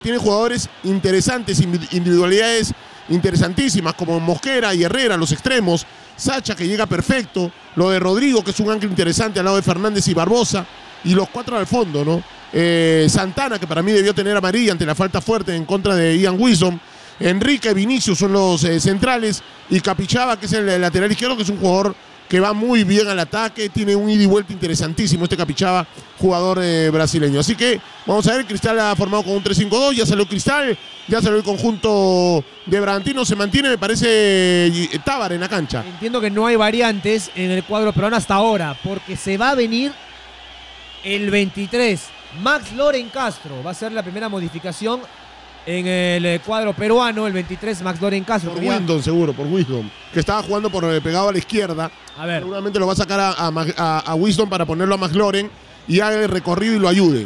Tiene jugadores interesantes, individualidades interesantísimas, como Mosquera y Herrera, los extremos. Sacha, que llega perfecto. Lo de Rodrigo, que es un ancla interesante al lado de Fernández y Barbosa. Y los cuatro al fondo, ¿no? Santana, que para mí debió tener amarilla ante la falta fuerte en contra de Ian Wisdom. Enrique, Vinicius son los centrales. Y Capixaba, que es el lateral izquierdo, que es un jugador que va muy bien al ataque, tiene un ida y vuelta interesantísimo este Capixaba, jugador brasileño. Así que vamos a ver, Cristal ha formado con un 3-5-2, ya salió Cristal, ya salió el conjunto de Bragantino, se mantiene, me parece, Tábara en la cancha. Entiendo que no hay variantes en el cuadro peruano hasta ahora, porque se va a venir el 23, Max Loren Castro, va a ser la primera modificación en el cuadro peruano, el 23, Max Loren Castro. Por Wisdom, seguro, por Wisdom, que estaba jugando pegado a la izquierda. A ver. Seguramente lo va a sacar a Wisdom para ponerlo a Max Loren y haga el recorrido y lo ayude.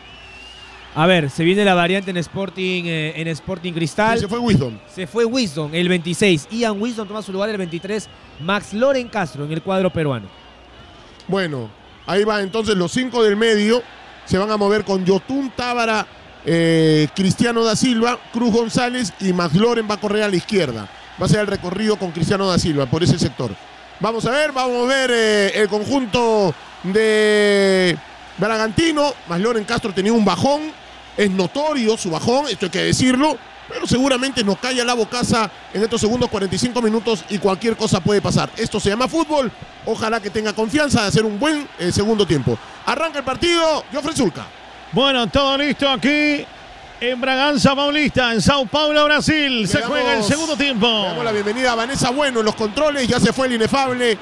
A ver, se viene la variante en Sporting Cristal. Sí, se fue Wisdom. Se fue Wisdom, el 26. Ian Wisdom toma su lugar el 23, Max Loren Castro en el cuadro peruano. Bueno, ahí va entonces los 5 del medio. Se van a mover con Yotun, Tábara, Cristiano da Silva, Cruz González y Max Loren va a correr a la izquierda. Va a ser el recorrido con Cristiano da Silva por ese sector. Vamos a ver el conjunto de Bragantino. Max Loren Castro tenía un bajón, es notorio su bajón, esto hay que decirlo, pero seguramente nos calla la bocaza en estos segundos 45 minutos y cualquier cosa puede pasar. Esto se llama fútbol, ojalá que tenga confianza de hacer un buen segundo tiempo. Arranca el partido, Jofre Zulca. Bueno, todo listo aquí en Bragança Paulista, en Sao Paulo, Brasil. Se juega el segundo tiempo. Le damos la bienvenida a Vanessa Bueno en los controles. Ya se fue el inefable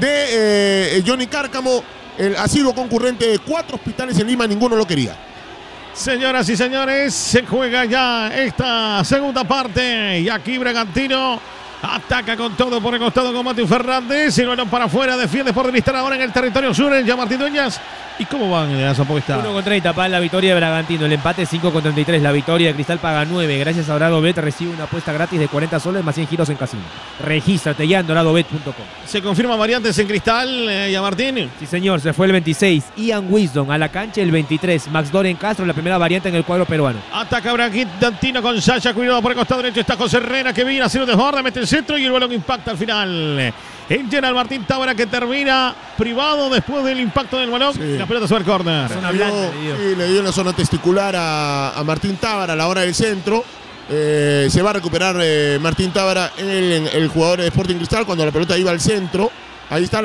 de Johnny Cárcamo, el asiduo concurrente de 4 hospitales en Lima, ninguno lo quería. Señoras y señores, se juega ya esta segunda parte. Y aquí Bragantino ataca con todo por el costado con Matthew Fernández. Y lo para afuera, defiende por Cristal ahora en el territorio sur. Ya Martín Dueñas. ¿Y cómo van en las apuestas? 1,30 para la victoria de Bragantino. El empate 5,33. La victoria de Cristal paga 9. Gracias a DoradoBet recibe una apuesta gratis de 40 soles más 100 giros en casino. Regístrate ya en doradobet.com. ¿Se confirman variantes en Cristal, ya Martín? Sí, señor. Se fue el 26. Ian Wisdom a la cancha el 23. Max Loren Castro, la primera variante en el cuadro peruano. Ataca Bragantino con Sacha. Cuidado por el costado derecho. Está José Herrera que viene a hacer un desborde. Mete el centro y el balón impacta al final. En General Martín Tábara que termina privado después del impacto del balón. Sí. La pelota sobre el córner. Le dio en la zona testicular a Martín Tábara a la hora del centro. Se va a recuperar Martín Tábara, el jugador de Sporting Cristal, cuando la pelota iba al centro. Ahí están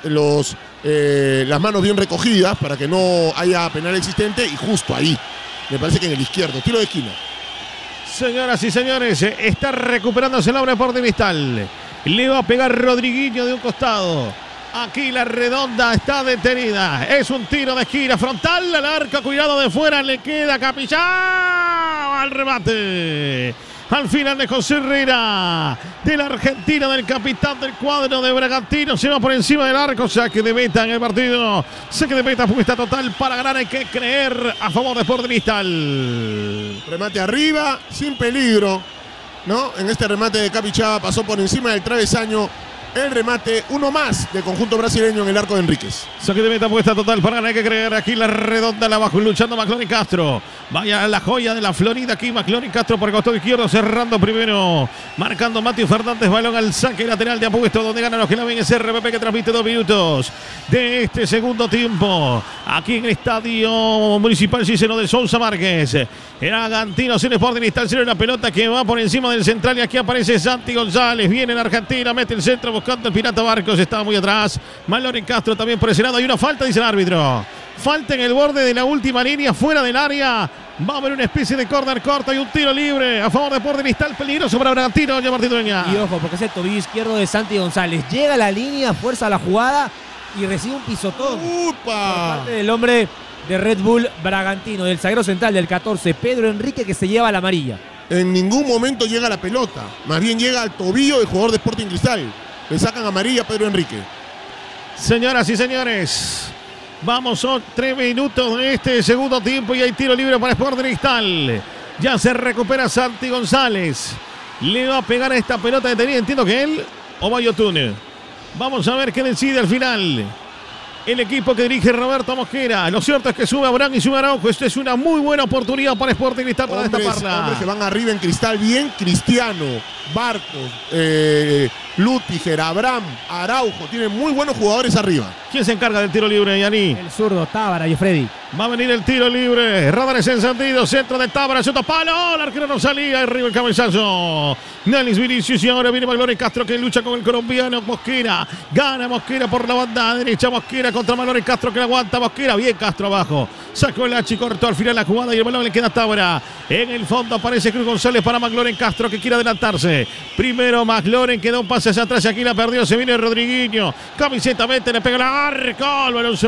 las manos bien recogidas para que no haya penal existente. Y justo ahí, me parece que en el izquierdo, tiro de esquina. Señoras y señores, está recuperándose el hombre de Sporting Cristal. Le va a pegar Rodriguinho de un costado. Aquí la redonda está detenida. Es un tiro de esquina frontal al arco. Cuidado de fuera. Le queda Capixaba al remate. Al final de José Herrera, de la Argentina, del capitán del cuadro de Bragantino. Se va por encima del arco. Saque de meta en el partido. Saque de meta, apuesta total para ganar. Hay que creer a favor de Sporting Cristal. Remate arriba, sin peligro, ¿no? En este remate de Capixaba pasó por encima del travesaño. El remate, uno más del conjunto brasileño en el arco de Enríquez. Saque de meta, apuesta total para ganar. Hay que creer aquí la redonda, la abajo, luchando Max Loren Castro. Vaya la joya de la Florida aquí, Max Loren Castro por el costado izquierdo, cerrando primero, marcando Matthew Fernández, balón al saque lateral de apuesto, donde ganan los que la ven, es RPP que transmite 2 minutos de este segundo tiempo. Aquí en el Estadio Municipal Cicero de Sousa Márquez. Bragantino sin Sporting Cristal, sin la pelota que va por encima del central y aquí aparece Santi González. Viene en Argentina, mete el centro buscando el Pirata Barcos, estaba muy atrás. Max Loren Castro también presionado. Hay una falta, dice el árbitro. Falta en el borde de la última línea, fuera del área. Va a haber una especie de córner corto y un tiro libre a favor de Sporting Cristal, peligroso para Bragantino, ya Martín Dueña. Y ojo, porque es el tobillo izquierdo de Santi González. Llega a la línea, fuerza la jugada y recibe un pisotón. ¡Upa! Por parte del hombre de Red Bull Bragantino, del zaguero central del 14, Pedro Enrique, que se lleva la amarilla. En ningún momento llega la pelota, más bien llega al tobillo del jugador de Sporting Cristal. Le sacan amarilla a Pedro Enrique. Señoras y señores, vamos, son 3 minutos de este segundo tiempo y hay tiro libre para Sporting Cristal. Ya se recupera Santi González. Le va a pegar a esta pelota detenida, entiendo que él o Bayotune. Vamos a ver qué decide al final. el equipo que dirige Roberto Mosquera. Lo cierto es que sube Abraham y sube Araujo. Esta es una muy buena oportunidad para Sporting Cristal para destaparla. Hombres que van arriba en Cristal bien. Cristiano, Barcos, Lutiger, Abraham, Araujo. Tienen muy buenos jugadores arriba. ¿Quién se encarga del tiro libre, Yani? El zurdo, Tábara y Freddy. Va a venir el tiro libre. Radares encendidos. Centro de Tábara. Shoto palo. El arquero no salía. Arriba el cabezazo. Nelis Vinicius. Y ahora viene Mallory Castro que lucha con el colombiano Mosquera. Gana Mosquera por la banda derecha. Mosquera contra Mallory Castro que la aguanta. Mosquera. Bien Castro abajo. Sacó el H. Cortó al final la jugada y el balón le queda a Tábara. En el fondo aparece Cruz González para McLaurin Castro que quiere adelantarse. Primero McLaurin que da un pase hacia atrás. Y aquí la perdió. Se viene Rodriguinho. Camiseta mete. Le pega la arco. El balón se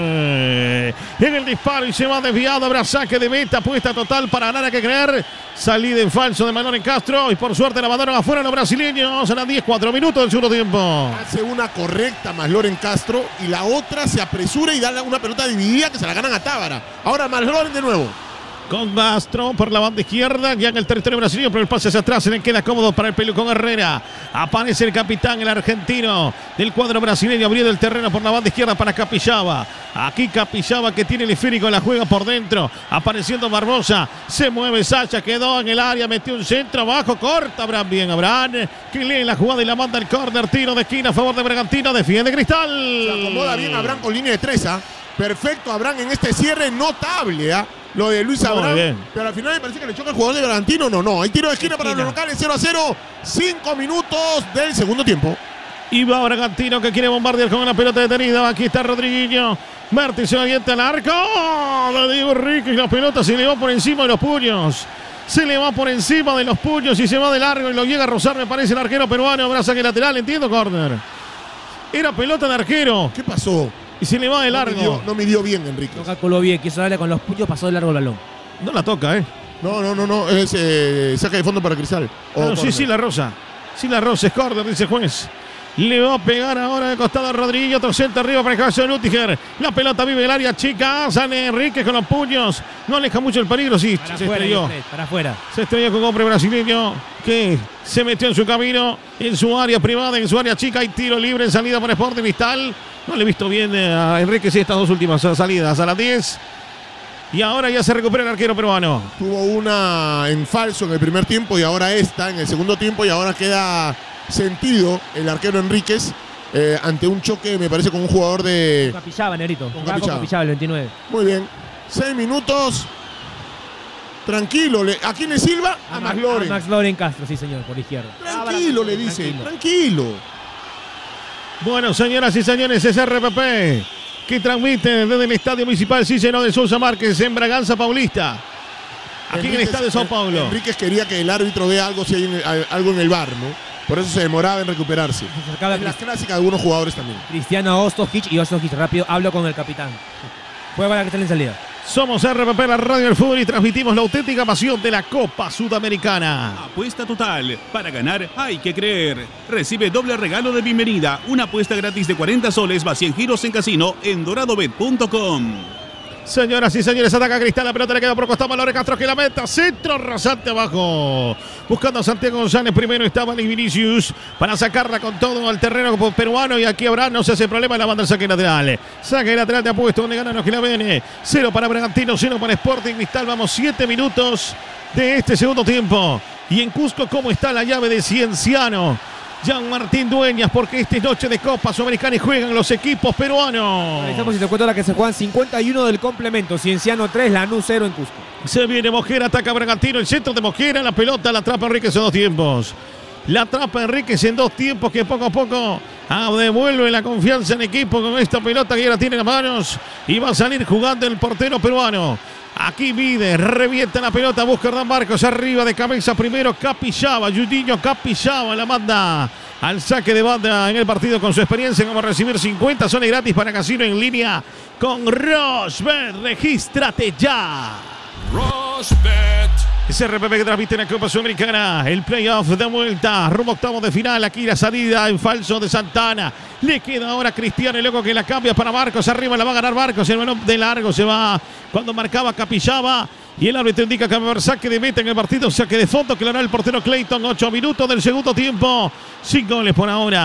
mueve. En el disparo y se va desviado. Habrá saque de meta. Apuesta total para ganar. Hay que creer. Salida en falso de McLaurin Castro. Y por suerte la mandaron afuera los brasileños. A las 10-4 minutos del segundo tiempo. Hace una correcta McLaurin Castro. Y la otra se apresura y da una pelota dividida que se la ganan a Tábara. Ahora McLaurin de nuevo. Con Castro por la banda izquierda, ya en el territorio brasileño, pero el pase hacia atrás se le queda cómodo para el Pelucón Herrera. Aparece el capitán, el argentino del cuadro brasileño, abriendo el terreno por la banda izquierda para Capixaba. Aquí Capixaba que tiene el esférico, la juega por dentro, apareciendo Barbosa. Se mueve Sacha, quedó en el área, metió un centro abajo, corta Abraham, bien Abraham, que lee la jugada y la manda el córner, tiro de esquina a favor de Bragantino, defiende Cristal. Se acomoda bien Abraham con línea de 3, perfecto Abraham en este cierre notable, lo de Luis Abraham, pero al final me parece que le choca el jugador de Bragantino. No, hay tiro de esquina para los locales, 0-0, 5 minutos del segundo tiempo. Y va Bragantino que quiere bombardear con una pelota detenida. Aquí está Rodriguinho. Merti se avienta al arco. De Diego Enrique y la pelota se le va por encima de los puños. Se le va por encima de los puños y se va de largo y lo llega a rozar, me parece, el arquero peruano. Abraza que lateral, entiendo, córner. Era pelota de arquero. ¿Qué pasó? Y se le va de largo. No midió bien, Enrique. No calculó bien, quiso darle con los puños, pasó de largo el balón. No la toca, No, es saca de fondo para Cristal. Sí, la rosa. Sí, la rosa, es córner, dice el juez. Le va a pegar ahora de costado a Rodríguez, otro centro arriba para el cabezo de Lutiger. La pelota vive el área chica, sale Enrique con los puños. No aleja mucho el peligro, sí, para se afuera, estrelló. Para afuera. Se estrelló con hombre brasileño que se metió en su camino, en su área privada, en su área chica. Hay tiro libre en salida para Sporting Cristal. No le he visto bien a Enrique sí estas dos últimas salidas a las 10. Y ahora ya se recupera el arquero peruano. Tuvo una en falso en el primer tiempo y ahora esta en el segundo tiempo y ahora queda sentido el arquero Enríquez ante un choque, me parece, con un jugador de... Capixaba, Negrito. Con Capixaba, el 29. Muy bien. 6 minutos. Tranquilo. ¿A quién le silba? A McLaurin. A McLaurin Castro, sí, señor, por izquierda. Tranquilo, le dice. Tranquilo. Bueno, señoras y señores, es RPP que transmite desde el Estadio Municipal Cícero de Sousa Márquez en Braganza Paulista. Aquí en el Estadio de Sao Paulo. Enríquez quería que el árbitro vea algo, si hay algo en el VAR, ¿no? Por eso se demoraba en recuperarse. Es la clásica de algunos jugadores también. Cristiano Ostojic y Ostojic, rápido, hablo con el capitán. Puede para que esté en salida. Somos RPP, la radio del fútbol, y transmitimos la auténtica pasión de la Copa Sudamericana. Apuesta total. Para ganar hay que creer. Recibe doble regalo de bienvenida. Una apuesta gratis de 40 soles más 100 giros en casino en doradobet.com. Señoras y señores, ataca Cristal, la pelota le queda por costado Mallory Castro que la meta, centro rasante abajo, buscando a Santiago González, primero estaba Nelis Vinicius para sacarla con todo al terreno peruano y aquí Abraham no se hace problema en la banda del saque lateral de apuesto donde ganan los que la ven, 0 para Bragantino, 0 para Sporting Cristal, vamos 7 minutos de este segundo tiempo y en Cusco cómo está la llave de Cienciano. Jean Martín Dueñas, porque esta es noche de Copa Sudamericana y juegan los equipos peruanos. Analizamos y te cuento la que se juegan 51 del complemento. Cienciano 3, Lanús 0 en Cusco. Se viene Mosquera, ataca Bragantino, el centro de Mosquera, la pelota la atrapa Enríquez en 2 tiempos. La atrapa Enríquez en 2 tiempos que poco a poco devuelve la confianza en equipo con esta pelota que ya la tiene en las manos y va a salir jugando el portero peruano. Aquí mide, revienta la pelota, busca Hernán Marcos, arriba de cabeza primero Capixaba, Juninho Capixaba la manda al saque de banda en el partido con su experiencia, como recibir 50 soles gratis para casino en línea con Rochebet, regístrate ya. Rochebet. Es RPP que transmite en la Copa Sudamericana. El playoff de vuelta. Rumbo octavos de final. Aquí la salida en falso de Santana. Le queda ahora Cristiano, el loco que la cambia para Marcos. Arriba la va a ganar Marcos. El balón de largo se va cuando marcaba Capixaba. Y el árbitro indica que va a haber saque de meta en el partido. Saque de fondo que le hará el portero Clayton. 8 minutos del segundo tiempo. 5 goles por ahora.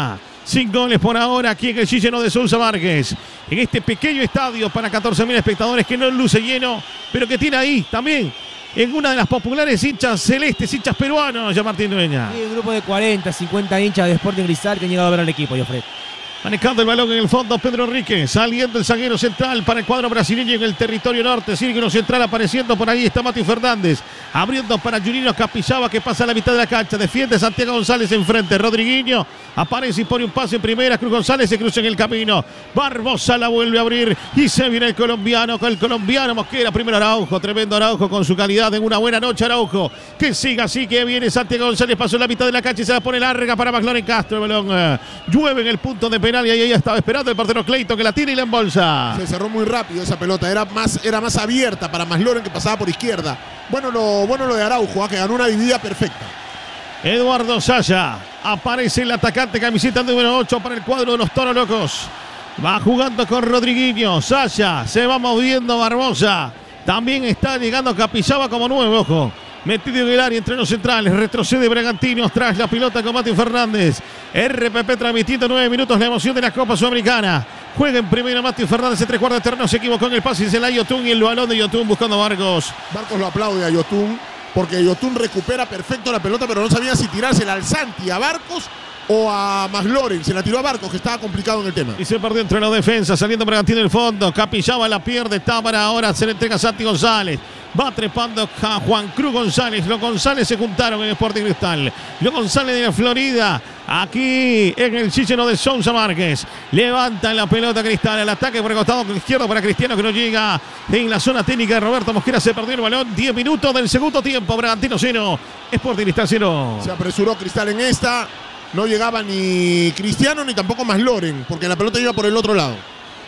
Sin goles por ahora aquí en el Guillermo de Sousa Márquez. En este pequeño estadio para 14.000 espectadores que no luce lleno, pero que tiene ahí también en una de las populares hinchas celestes, hinchas peruanos, ya Martín Dueña. Hay un grupo de 40, 50 hinchas de Sporting Cristal que han llegado a ver al equipo, Jofred. Manejando el balón en el fondo, Pedro Enrique. Saliendo el zaguero central para el cuadro brasileño en el territorio norte. Círculo central apareciendo por ahí. Está Matthew Fernández. Abriendo para Juninho Capixaba que pasa a la mitad de la cancha. Defiende Santiago González enfrente. Rodriguinho aparece y pone un pase en primera. Cruz González se cruza en el camino. Barbosa la vuelve a abrir. Y se viene el colombiano. Con el colombiano Mosquera. Primero Araujo. Tremendo Araujo con su calidad. En una buena noche Araujo. Que siga así que viene Santiago González. Pasó en la mitad de la cancha y se la pone larga para McLaren Castro. El balón llueve en el punto de penal y ahí estaba esperando el portero Clayton que la tira y la embolsa. Se cerró muy rápido esa pelota, era más abierta para McLaren que pasaba por izquierda. Bueno lo de Araujo, que ganó una dividida perfecta. Eduardo Saya, aparece el atacante, camiseta número 8 para el cuadro de los Toros Locos. Va jugando con Rodriguinho, Saya, se va moviendo Barbosa. También está llegando Capixaba como nuevo, ojo. Metido en el área entre los centrales, retrocede Bragantinos tras la pelota con Matthew Fernández. RPP transmitiendo 9 minutos la emoción de la Copa Sudamericana. Juega en primera Matthew Fernández entre cuarto de terreno, se equivocó en el pase y se la Yotun y el balón de Yotun buscando a Barcos. Barcos lo aplaude a Yotun porque Yotun recupera perfecto la pelota, pero no sabía si tirársela al Santi, a Barcos o a McLaren. Se la tiró a Barcos, que estaba complicado en el tema. Y se perdió entre la defensa, saliendo Bragantino en el fondo. Capixaba la pierde, Tábara ahora se le entrega a Santi González. Va trepando a Juan Cruz González. Los González se juntaron en Sporting Cristal. Los González de la Florida. Aquí en el Guillermo de Sousa Márquez. Levanta la pelota Cristal. El ataque por el costado izquierdo para Cristiano que no llega en la zona técnica de Roberto Mosquera. Se perdió el balón. 10 minutos del segundo tiempo. Bragantino 0. Sporting Cristal 0. Se apresuró Cristal en esta. No llegaba ni Cristiano ni tampoco McLaren, porque la pelota iba por el otro lado.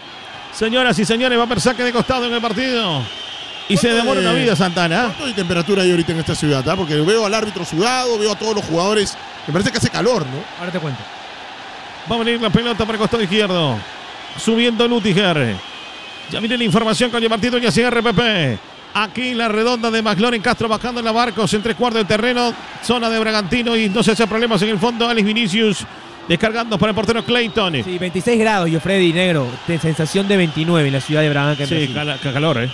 Señoras y señores, va a haber saque de costado en el partido. Y se demora una vida Santana. ¿Cuánto de temperatura hay ahorita en esta ciudad? Porque veo al árbitro sudado, veo a todos los jugadores. Me parece que hace calor, ¿no? Ahora te cuento. Va a venir la pelota para el costado izquierdo. Subiendo Lutiger. Ya viene la información con el partido y hacia RPP. Aquí la redonda de McLaren Castro bajando en la Barcos en 3/4 del terreno. Zona de Bragantino y no se hace problemas en el fondo. Alex Vinicius descargando para el portero Clayton. Sí, 26 grados, Freddy negro. De sensación de 29 en la ciudad de Braganca. Sí, calor,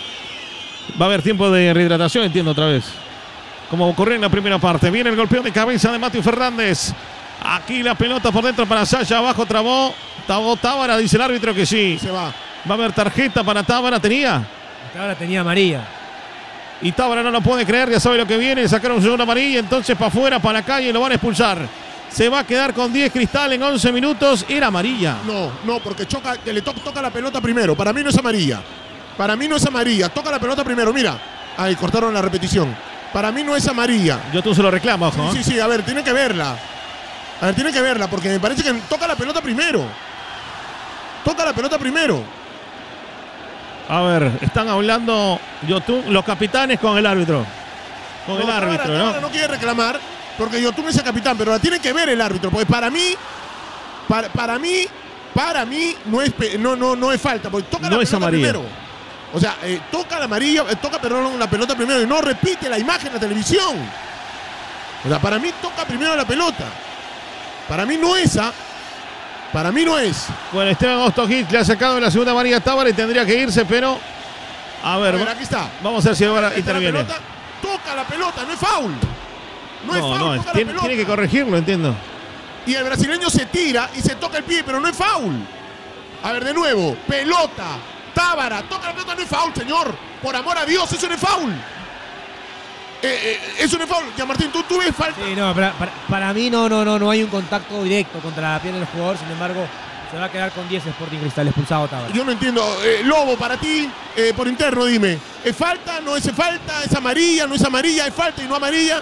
Va a haber tiempo de rehidratación, entiendo, otra vez. Como ocurrió en la primera parte. Viene el golpeo de cabeza de Matthew Fernández. Aquí la pelota por dentro para Saya. Abajo trabó Tábara, dice el árbitro que sí. Se va. Va a haber tarjeta para Tábara. Ahora tenía amarilla. Y Tábara no lo puede creer, ya sabe lo que viene. Sacaron una amarilla, entonces para afuera, para la calle, lo van a expulsar. Se va a quedar con 10 Cristal en 11 minutos. Era amarilla. No, porque toca la pelota primero. Para mí no es amarilla. Toca la pelota primero, mira. Ahí cortaron la repetición. Para mí no es amarilla. Tú se lo reclamo, ojo. Sí, a ver, tiene que verla. Porque me parece que toca la pelota primero. A ver, están hablando Yotun, los capitanes con el árbitro. ¿no? Tábara no quiere reclamar porque Yotun es el capitán, pero la tiene que ver el árbitro. Porque para mí no es falta. Porque toca la pelota primero. O sea, toca la pelota primero y no repite la imagen en la televisión. O sea, para mí toca primero la pelota. Para mí no es. Bueno, Esteban Ostojic le ha sacado la segunda amarilla a Tábara y tendría que irse, pero... A ver, aquí está. Vamos a ver si ahora interviene. Toca la pelota, no es foul. Tiene que corregirlo, entiendo. Y el brasileño se tira y se toca el pie, pero no es foul. A ver, de nuevo, pelota. Tábara, toca la pelota, no es foul, señor. Por amor a Dios, eso no es foul. Eso no es foul. Ya, Martín, ¿tú ves falta? Sí, no, para mí no hay un contacto directo contra la piel del jugador. Sin embargo, se va a quedar con 10 Sporting Cristal expulsado Tábara. Yo no entiendo. Lobo, para ti, por interno, dime. ¿Es falta? ¿No es falta? ¿Es amarilla? ¿No es amarilla? ¿Es falta y no amarilla?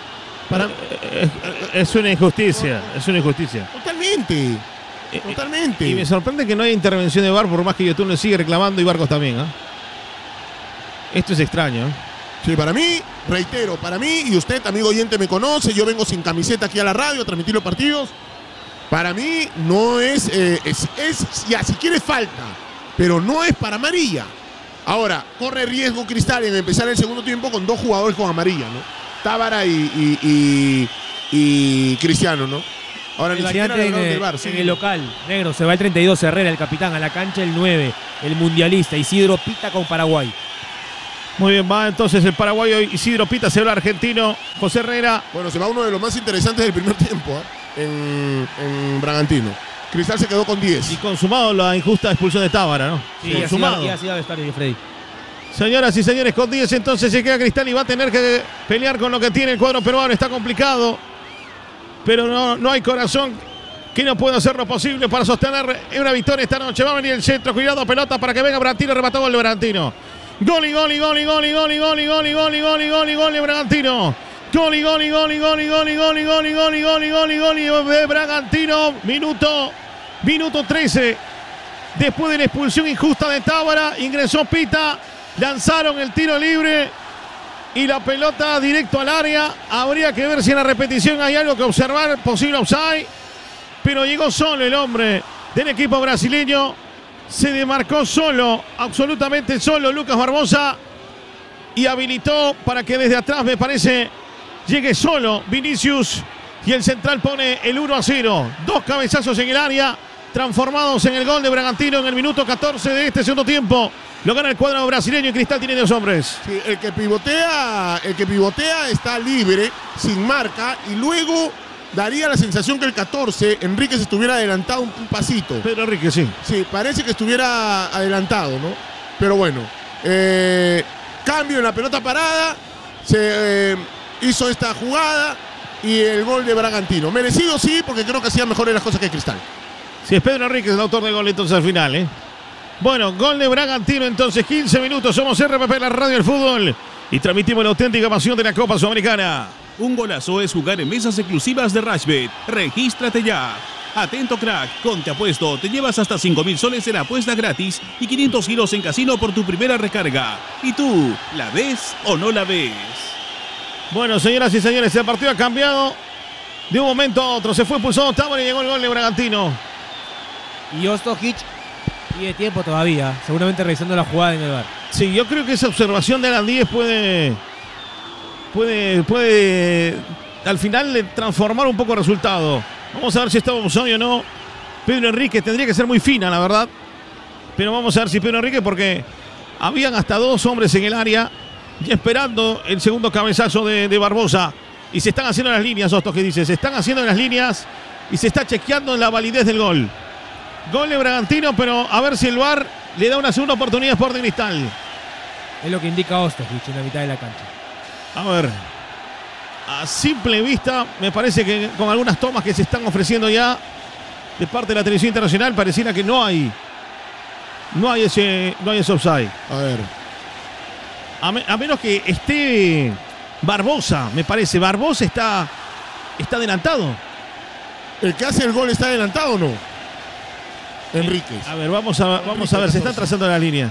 Es una injusticia. Totalmente. Y me sorprende que no haya intervención de VAR, por más que Yotun le sigue reclamando y Barcos también. Esto es extraño. Sí, para mí, reitero, y usted, amigo oyente, me conoce, yo vengo sin camiseta aquí a la radio a transmitir los partidos. Para mí no es ya si quieres falta, pero no es para amarilla. Ahora, corre riesgo Cristal en empezar el segundo tiempo con 2 jugadores con amarilla, ¿no? Tábara y Cristiano, ¿no? Ahora El ni siquiera variante hablaron del VAR, en el local. Negro, se va el 32 Herrera, el capitán, a la cancha el 9, el mundialista Isidro Pita con Paraguay. Muy bien, va entonces el paraguayo Isidro Pita, se va el argentino José Herrera. Bueno, se va uno de los más interesantes del primer tiempo en Bragantino. Cristal se quedó con 10. Y consumado la injusta expulsión de Tábara, ¿no? Sí, consumado. y así debe estar Freddy. Señoras y señores, con 10 entonces se queda Cristal y va a tener que pelear con lo que tiene el cuadro peruano. Está complicado, pero no hay corazón que no pueda hacer lo posible para sostener una victoria esta noche. Va a venir el centro, cuidado, pelota para que venga Bragantino, remató gol de Bragantino. Gol y gol y gol y gol y gol y gol y gol y gol y gol y gol y gol de Bragantino. Gol y gol y gol y gol y gol y gol y gol y gol y gol y gol y gol y de Bragantino. Minuto 13. Después de la expulsión injusta de Tábara, ingresó Pita. Lanzaron el tiro libre y la pelota directo al área. Habría que ver si en la repetición hay algo que observar, posible offside. Pero llegó solo el hombre del equipo brasileño. Se demarcó solo, absolutamente solo Lucas Barbosa. Y habilitó para que desde atrás, me parece, llegue solo Vinicius. Y el central pone el 1-0. 2 cabezazos en el área, transformados en el gol de Bragantino en el minuto 14 de este segundo tiempo. Lo gana el cuadro brasileño y Cristal tiene 2 hombres. Sí, el que pivotea está libre, sin marca, y luego daría la sensación que el 14, Enríquez, estuviera adelantado un pasito. Pedro Enrique, sí. Sí, parece que estuviera adelantado, ¿no? Pero bueno, cambio en la pelota parada, se hizo esta jugada y el gol de Bragantino. Merecido sí, porque creo que hacía mejores las cosas que Cristal. Sí, es Pedro Enrique el autor del gol entonces al final, ¿eh? Bueno, gol de Bragantino entonces, 15 minutos. Somos RPP, la radio del fútbol, y transmitimos la auténtica pasión de la Copa Sudamericana. Un golazo es jugar en mesas exclusivas de Rashbet. Regístrate ya. Atento, crack. Con Te Apuesto te llevas hasta 5.000 soles en apuesta gratis y 500 giros en casino por tu primera recarga. ¿Y tú, la ves o no la ves? Bueno, señoras y señores, el partido ha cambiado de un momento a otro. Se fue expulsado Tábara y llegó el gol de Bragantino. Y Ostojic pide tiempo todavía, seguramente revisando la jugada en el VAR. Sí, yo creo que esa observación de Alan Díez puede al final transformar un poco el resultado. Vamos a ver si estaba offside o no. Pedro Enrique tendría que ser muy fina, la verdad. Pero vamos a ver si Pedro Enrique, porque habían hasta 2 hombres en el área y esperando el segundo cabezazo de Barbosa. Y se están haciendo las líneas, Ostos, que dice. Se están haciendo las líneas y se está chequeando la validez del gol. Gol de Bragantino, pero a ver si el VAR le da una segunda oportunidad a Sporting Cristal. Es lo que indica Ostojic en la mitad de la cancha. A ver, a simple vista, me parece que con algunas tomas que se están ofreciendo ya de parte de la televisión internacional, pareciera que no hay ese offside. A ver. A menos que esté Barbosa, me parece. Barbosa está adelantado. ¿El que hace el gol está adelantado o no? Enríquez. A ver, vamos a ver, se están trazando las líneas.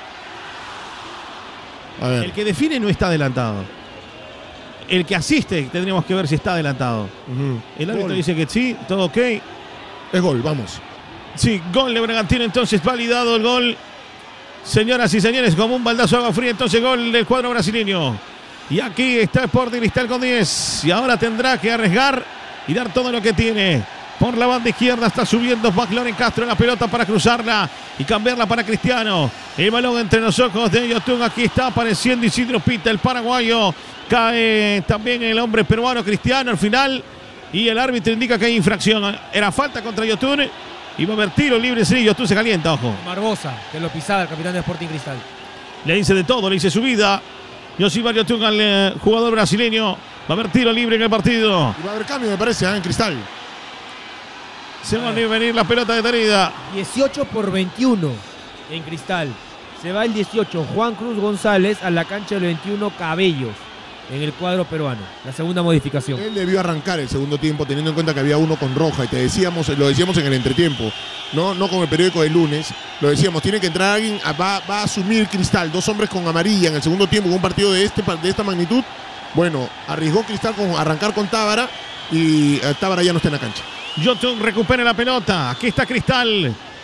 A ver. El que define no está adelantado. El que asiste, tendríamos que ver si está adelantado. El árbitro dice que sí, todo ok. Es gol, vamos. Sí, gol de Bragantino, entonces validado el gol. Señoras y señores, como un baldazo de agua fría, entonces gol del cuadro brasileño. Y aquí está Sporting Cristal con 10. Y ahora tendrá que arriesgar y dar todo lo que tiene. Por la banda izquierda está subiendo McLaren Castro, la pelota para cruzarla y cambiarla para Cristiano. El balón entre los ojos de Yotun. Aquí está apareciendo Isidro Pita, el paraguayo. Cae también el hombre peruano Cristiano al final. Y el árbitro indica que hay infracción. Era falta contra Yotun. Y va a haber tiro libre. Sí, Yotun se calienta, ojo. Barbosa, que lo pisaba el capitán de Sporting Cristal. Le dice de todo, le dice su vida. Yosivar Yotun al jugador brasileño. Va a haber tiro libre en el partido. Y va a haber cambio, me parece, en Cristal. Se va a venir la pelota detenida. 18-21 en Cristal. Se va el 18, Juan Cruz González, a la cancha del 21, Cabellos, en el cuadro peruano. La segunda modificación. Él debió arrancar el segundo tiempo, teniendo en cuenta que había uno con roja. Y lo decíamos en el entretiempo. No con el periódico del lunes. Lo decíamos, tiene que entrar alguien, va a asumir Cristal. 2 hombres con amarilla en el segundo tiempo, con un partido de esta magnitud. Bueno, arriesgó Cristal con arrancar con Tábara y Tábara ya no está en la cancha. Yotun recupera la pelota. Aquí está Cristal.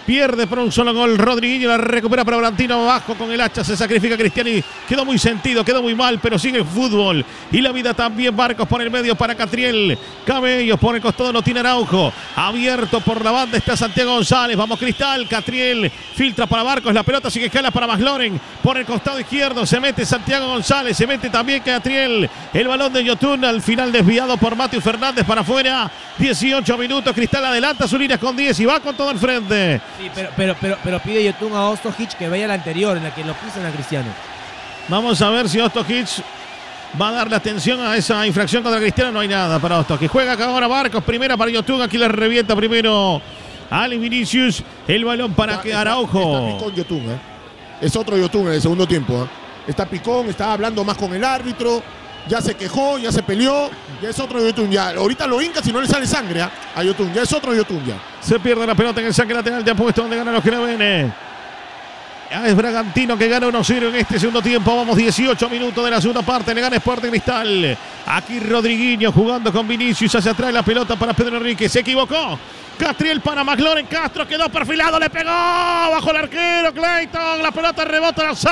Pierde por un solo gol Rodriguinho, la recupera para Bragantino abajo con el hacha, se sacrifica Cristiani, quedó muy sentido, quedó muy mal, pero sigue el fútbol y la vida también. Barcos por el medio para Catriel, Cabellos por el costado lo tiene Araujo, abierto por la banda está Santiago González, vamos Cristal, Catriel filtra para Barcos, la pelota sigue escala para McLaurin, por el costado izquierdo se mete Santiago González, se mete también Catriel, el balón de Yotun al final desviado por Matthew Fernández para afuera, 18 minutos, Cristal adelanta su línea con 10 y va con todo el frente. Sí, pero pide Yotun a Ostojic que vaya a la anterior, en la que lo pisan a Cristiano. Vamos a ver si Ostojic va a darle atención a esa infracción contra Cristiano. No hay nada para Ostojic. Juega acá ahora Barcos, primera para Yotun, aquí le revienta primero Ali Vinicius, el balón para que Araujo. Está Picón Yotun, es otro Yotun en el segundo tiempo. Está Picón, está hablando más con el árbitro. Ya se quejó, ya se peleó, ya es otro Yotun. Ya ahorita lo hinca si no le sale sangre a Yotun, ya es otro Yotun ya. Se pierde la pelota en el saque lateral de apuesto donde ganan los Cravenes. Es Bragantino que gana 1-0 en este segundo tiempo. Vamos 18 minutos de la segunda parte. Le gana Sporting Cristal. Aquí Rodriguinho jugando con Vinicius. Hacia atrás la pelota para Pedro Enrique. Se equivocó. Catriel para McLaurin. Castro quedó perfilado. Le pegó bajo el arquero Clayton. La pelota rebota, la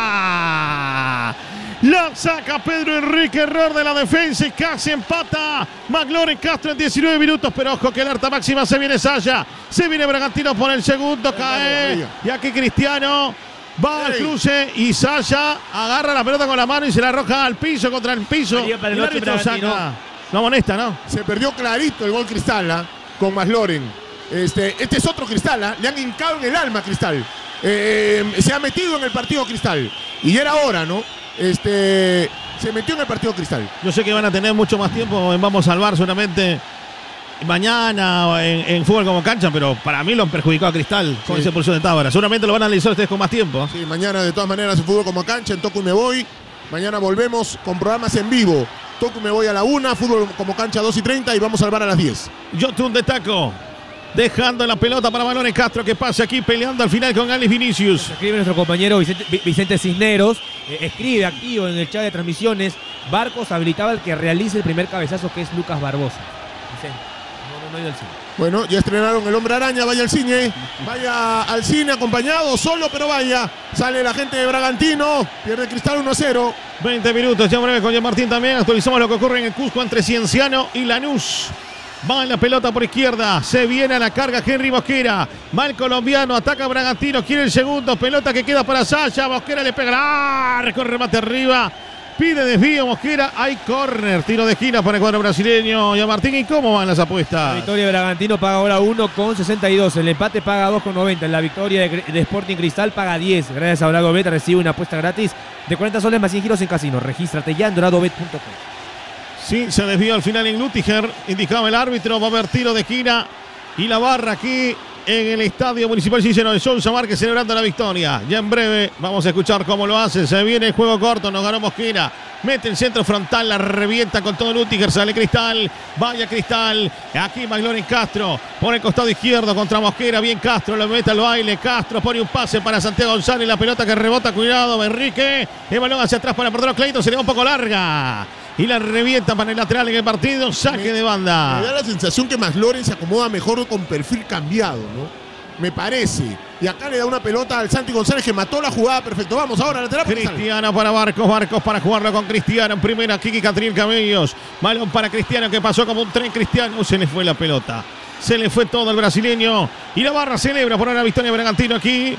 saca. La saca Pedro Enrique, error de la defensa y casi empata McLaurin Castro en 19 minutos, pero ojo que alerta máxima, se viene Saya, se viene Bragantino por el segundo, cae, y aquí Cristiano va al cruce y Saya agarra la pelota con la mano y se la arroja al piso, contra el piso, y el árbitro saca. No amonesta, ¿no? Se perdió clarito el gol Cristal con McLaurin. Este es otro Cristal, le han hincado en el alma a Cristal. Se ha metido en el partido Cristal y era hora, ¿no? Se metió en el partido Cristal. Yo sé que van a tener mucho más tiempo en Vamos al Bar seguramente mañana en fútbol como cancha, pero para mí lo han perjudicado a Cristal con esa expulsión de Tábara. Seguramente lo van a analizar ustedes con más tiempo. Sí, mañana de todas maneras en fútbol como cancha, en Toco y Me Voy. Mañana volvemos con programas en vivo. Toco y Me Voy a la 1, fútbol como cancha 2:30 y Vamos al Bar a las 10. Yotun de taco. Dejando la pelota para McLaurin Castro, que pasa aquí peleando al final con Alex Vinicius. Escribe nuestro compañero Vicente Cisneros, escribe activo en el chat de transmisiones. Barcos habilitaba el que realice el primer cabezazo, que es Lucas Barbosa. Vicente, no ha ido al cine. Bueno, ya estrenaron El Hombre Araña, vaya al cine. Vaya al cine acompañado, solo, pero vaya. Sale la gente de Bragantino, pierde Cristal 1-0. 20 minutos, ya breve con Jean Martín también. Actualizamos lo que ocurre en el Cusco entre Cienciano y Lanús. Va en la pelota por izquierda, se viene a la carga Henry Mosquera, va el colombiano, ataca Bragantino, quiere el segundo, pelota que queda para Saya, Mosquera le pega, recorre remate arriba, pide desvío Mosquera, hay córner, tiro de esquina para el cuadro brasileño. Ya Martín, ¿y cómo van las apuestas? La victoria de Bragantino paga ahora 1,62, el empate paga 2,90, la victoria de Sporting Cristal paga 10, gracias a Dorado Bet recibe una apuesta gratis de 40 soles más 100 giros en casino, regístrate ya en doradobet.com. Sí, se desvió al final en Lutiger, indicaba el árbitro, va a haber tiro de esquina y la barra aquí en el Estadio Municipal Cicero de Sousa Márquez celebrando la victoria. Ya en breve vamos a escuchar cómo lo hace, se viene el juego corto, nos ganó Mosquera, mete el centro frontal, la revienta con todo Lutiger, sale Cristal, vaya Cristal, aquí McLaurin Castro, por el costado izquierdo contra Mosquera, bien Castro, lo mete al baile, Castro pone un pase para Santiago González, la pelota que rebota, cuidado Enrique, el balón hacia atrás para el portero Clayton, se le va un poco larga. Y la revienta para el lateral en el partido, saque de banda. Me da la sensación que McLaurin se acomoda mejor con perfil cambiado, ¿no? Me parece. Y acá le da una pelota al Santi González que mató la jugada perfecto. Vamos ahora, lateral. Cristiano para Barcos, Barcos para jugarlo con Cristiano. En primera, Kiki Catriel Cabellos. Balón para Cristiano que pasó como un tren. Cristiano, se le fue la pelota. Se le fue todo al brasileño. Y la barra celebra por una victoria de Bragantino aquí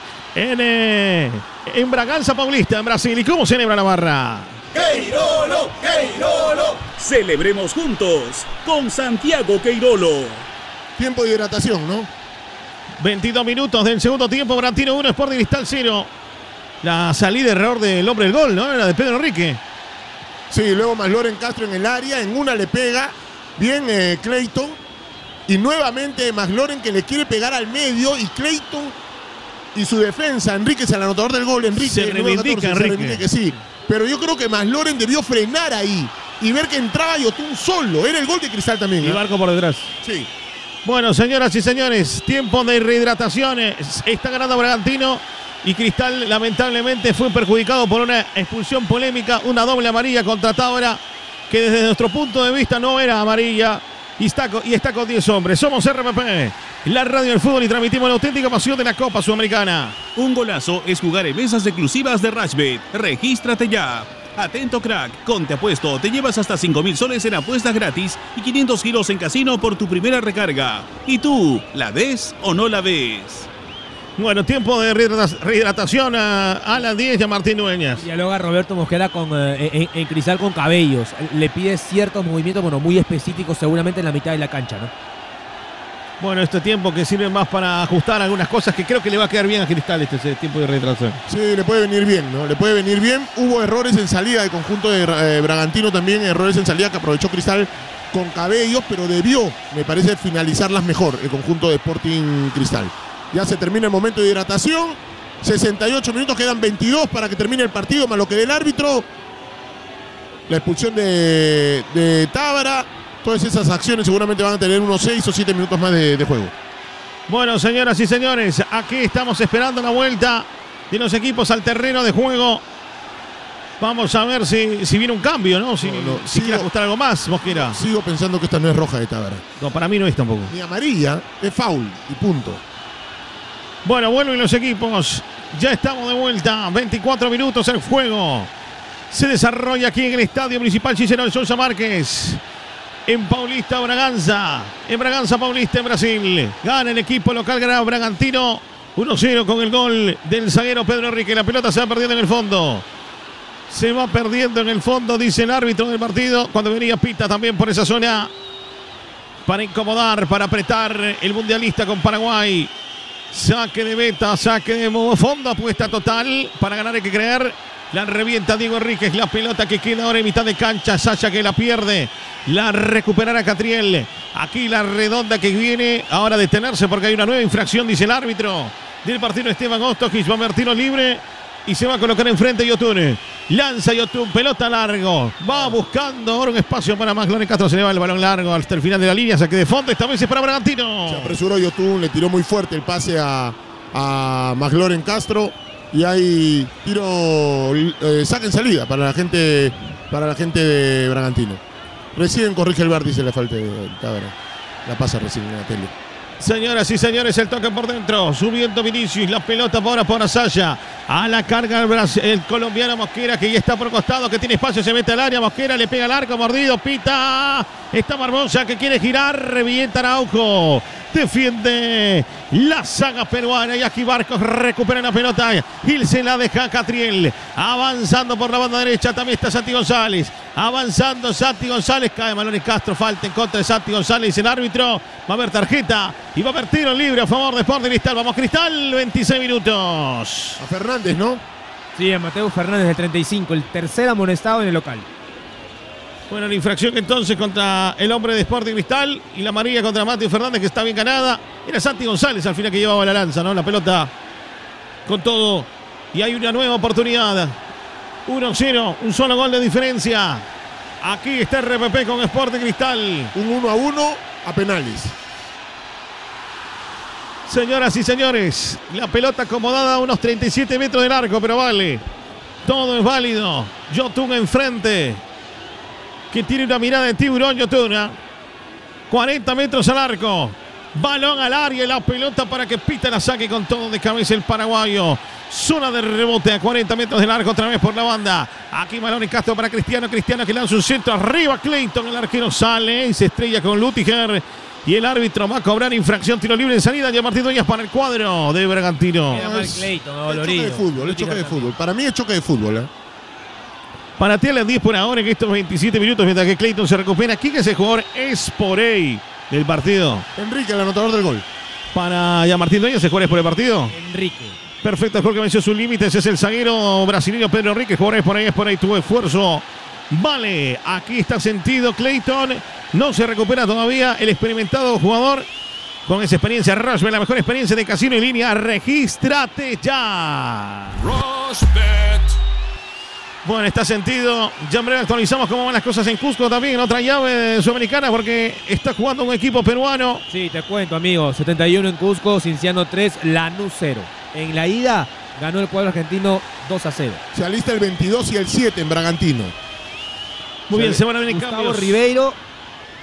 en Braganza Paulista, en Brasil. ¿Y cómo celebra la barra? ¡Queirolo! ¡Queirolo! Celebremos juntos con Santiago Queirolo. Tiempo de hidratación, ¿no? 22 minutos del segundo tiempo. Bragantino 1, Sporting Cristal 0. La salida de error del hombre del gol, ¿no? Era de Pedro Enrique. Sí, luego McLaurin Castro en el área. En una le pega bien Clayton. Y nuevamente McLaurin que le quiere pegar al medio. Y Clayton y su defensa. Enrique es el anotador del gol. Enrique se reivindica, Enrique. Que sí. Pero yo creo que McLaurin debió frenar ahí y ver que entraba Yotun solo. Era el gol de Cristal también. Y Barco por detrás. Sí. Bueno, señoras y señores, tiempo de rehidrataciones. Está ganando Bragantino y Cristal lamentablemente fue perjudicado por una expulsión polémica, una doble amarilla contra Tábara, que desde nuestro punto de vista no era amarilla. y está con 10 hombres. Somos RPP, la radio del fútbol, y transmitimos la auténtica pasión de la Copa Sudamericana. Un golazo es jugar en mesas exclusivas de Rashbet. Regístrate ya. Atento crack, con Te Apuesto te llevas hasta 5.000 soles en apuestas gratis y 500 giros en casino por tu primera recarga. ¿Y tú, la ves o no la ves? Bueno, tiempo de rehidratación a las 10 ya Martín Dueñas. Dialoga Roberto Mosquera en Cristal con Cabellos. Le pide ciertos movimientos, muy específicos, seguramente en la mitad de la cancha, ¿no? Bueno, este tiempo que sirve más para ajustar algunas cosas que creo que le va a quedar bien a Cristal ese tiempo de rehidratación. Sí, le puede venir bien, ¿no? Le puede venir bien. Hubo errores en salida del conjunto de Bragantino también, errores en salida que aprovechó Cristal con Cabellos, pero debió, me parece, finalizarlas mejor el conjunto de Sporting Cristal. Ya se termina el momento de hidratación. 68 minutos, quedan 22 para que termine el partido, más lo que dé el árbitro. La expulsión de Tábara. Todas esas acciones seguramente van a tener unos 6 o 7 minutos más de juego. Bueno, señoras y señores, aquí estamos esperando la vuelta de los equipos al terreno de juego. Vamos a ver si viene un cambio, ¿no? Si quiere ajustar algo más, Mosquera. Sigo pensando que esta no es roja de Tábara. No, para mí no es tampoco. Ni amarilla, es foul y punto. Bueno, vuelven los equipos. Ya estamos de vuelta. 24 minutos el juego. Se desarrolla aquí en el Estadio Municipal Cicero de Sousa Márquez. En Paulista, Braganza. En Braganza, Paulista, en Brasil. Gana el equipo local, gana Bragantino. 1-0 con el gol del zaguero Pedro Enrique. La pelota se va perdiendo en el fondo. Se va perdiendo en el fondo, dice el árbitro del partido. Cuando venía Pita también por esa zona. Para incomodar, para apretar el mundialista con Paraguay. Saque de meta, saque de fondo, apuesta total. Para ganar hay que creer. La revienta Diego Enríquez, la pelota que queda ahora en mitad de cancha. Sasha que la pierde. La recuperará Catriel. Aquí la redonda que viene ahora a detenerse porque hay una nueva infracción, dice el árbitro del partido Esteban Ostojic. Va a ver tiro libre y se va a colocar enfrente Yotun. Lanza Yotun, pelota largo. Va buscando ahora un espacio para McLaren Castro. Se le va el balón largo hasta el final de la línea. Saque de fondo, esta vez es para Bragantino. Se apresuró Yotun, le tiró muy fuerte el pase a McLaren Castro. Y hay tiro, saque en salida para la gente de Bragantino. Recién corrige el VAR, dice la falta de Tábara. La pasa recién en la tele. Señoras y señores, el toque por dentro. Subiendo Vinicius, la pelota ahora por Asaya. A la carga el colombiano Mosquera, que ya está por costado, que tiene espacio, se mete al área. Mosquera le pega al arco, mordido, pita. Está Barbosa que quiere girar, revienta Araujo. Defiende la saga peruana y aquí Barcos recupera la pelota y se la deja a Catriel. Avanzando por la banda derecha también está Santi González. Avanzando Santi González, cae Malones Castro, falta en contra de Santi González, dice el árbitro. Va a haber tarjeta y va a haber tiro libre a favor de Sporting Cristal. Vamos Cristal, 26 minutos. A Fernández, ¿no? Sí, a Mateo Fernández de 35, el tercer amonestado en el local. Bueno, la infracción entonces contra el hombre de Sporting Cristal y la amarilla contra Mateo Fernández, que está bien ganada. Era Santi González al final que llevaba la lanza, ¿no? La pelota con todo. Y hay una nueva oportunidad. 1-0, un solo gol de diferencia. Aquí está RPP con Sporting Cristal. Un 1-1 a penales. Señoras y señores, la pelota acomodada a unos 37 metros del arco, pero vale. Todo es válido. Yotun enfrente, que tiene una mirada de tiburón. Yotun, 40 metros al arco. Balón al área y la pelota para que Pita la saque con todo de cabeza el paraguayo. Zona de rebote a 40 metros del arco, otra vez por la banda. Aquí Malones Castro para Cristiano. Cristiano que lanza un centro arriba. Clayton, el arquero sale y se estrella con Lutiger. Y el árbitro va a cobrar infracción, tiro libre en salida. Ya Martín Dueñas para el cuadro de Bragantino. Choque de fútbol, choque de fútbol. Para mí es choque de fútbol, ¿eh? Para ti a las 10 por ahora en estos 27 minutos, mientras que Clayton se recupera. Aquí que ese jugador es por ahí del partido. Enrique, el anotador del gol. Para ya Martín Dueñas, ¿se juega por el partido? Enrique. Perfecto, el jugador que venció sus límites es el zaguero brasileño Pedro Enrique. Jugador es por ahí, tuvo esfuerzo. Vale, aquí está sentido Clayton. No se recupera todavía el experimentado jugador con esa experiencia. Rashbet, la mejor experiencia de casino en línea. Regístrate ya. Rashbet. Bueno, está sentido. Ya en breve actualizamos cómo van las cosas en Cusco también, en otra llave sudamericana, porque está jugando un equipo peruano. Sí, te cuento, amigo. 71 en Cusco, Cinciano 3, Lanús 0. En la ida ganó el cuadro argentino 2-0. Se alista el 22 y el 7 en Bragantino. Muy bien, se van a venir Gustavo cambios. Ribeiro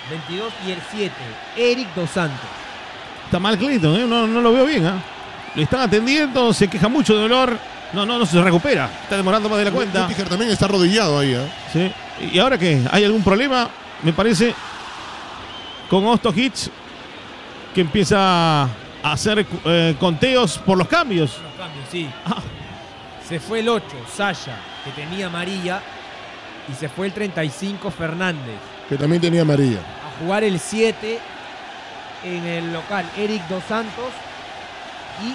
22 y el 7, Eric Dos Santos. Está mal Clayton, ¿eh? No lo veo bien. Lo están atendiendo, se queja mucho de dolor. No se recupera. Está demorando más de la cuenta. Rüdiger también está arrodillado ahí. Sí. ¿Y ahora qué? ¿Hay algún problema? Me parece con Ostojic, que empieza a hacer conteos por los cambios. Los cambios, sí. Se fue el 8, Sasha, que tenía amarilla. Y se fue el 35, Fernández. Que también tenía amarilla. A jugar el 7 en el local, Eric Dos Santos. Y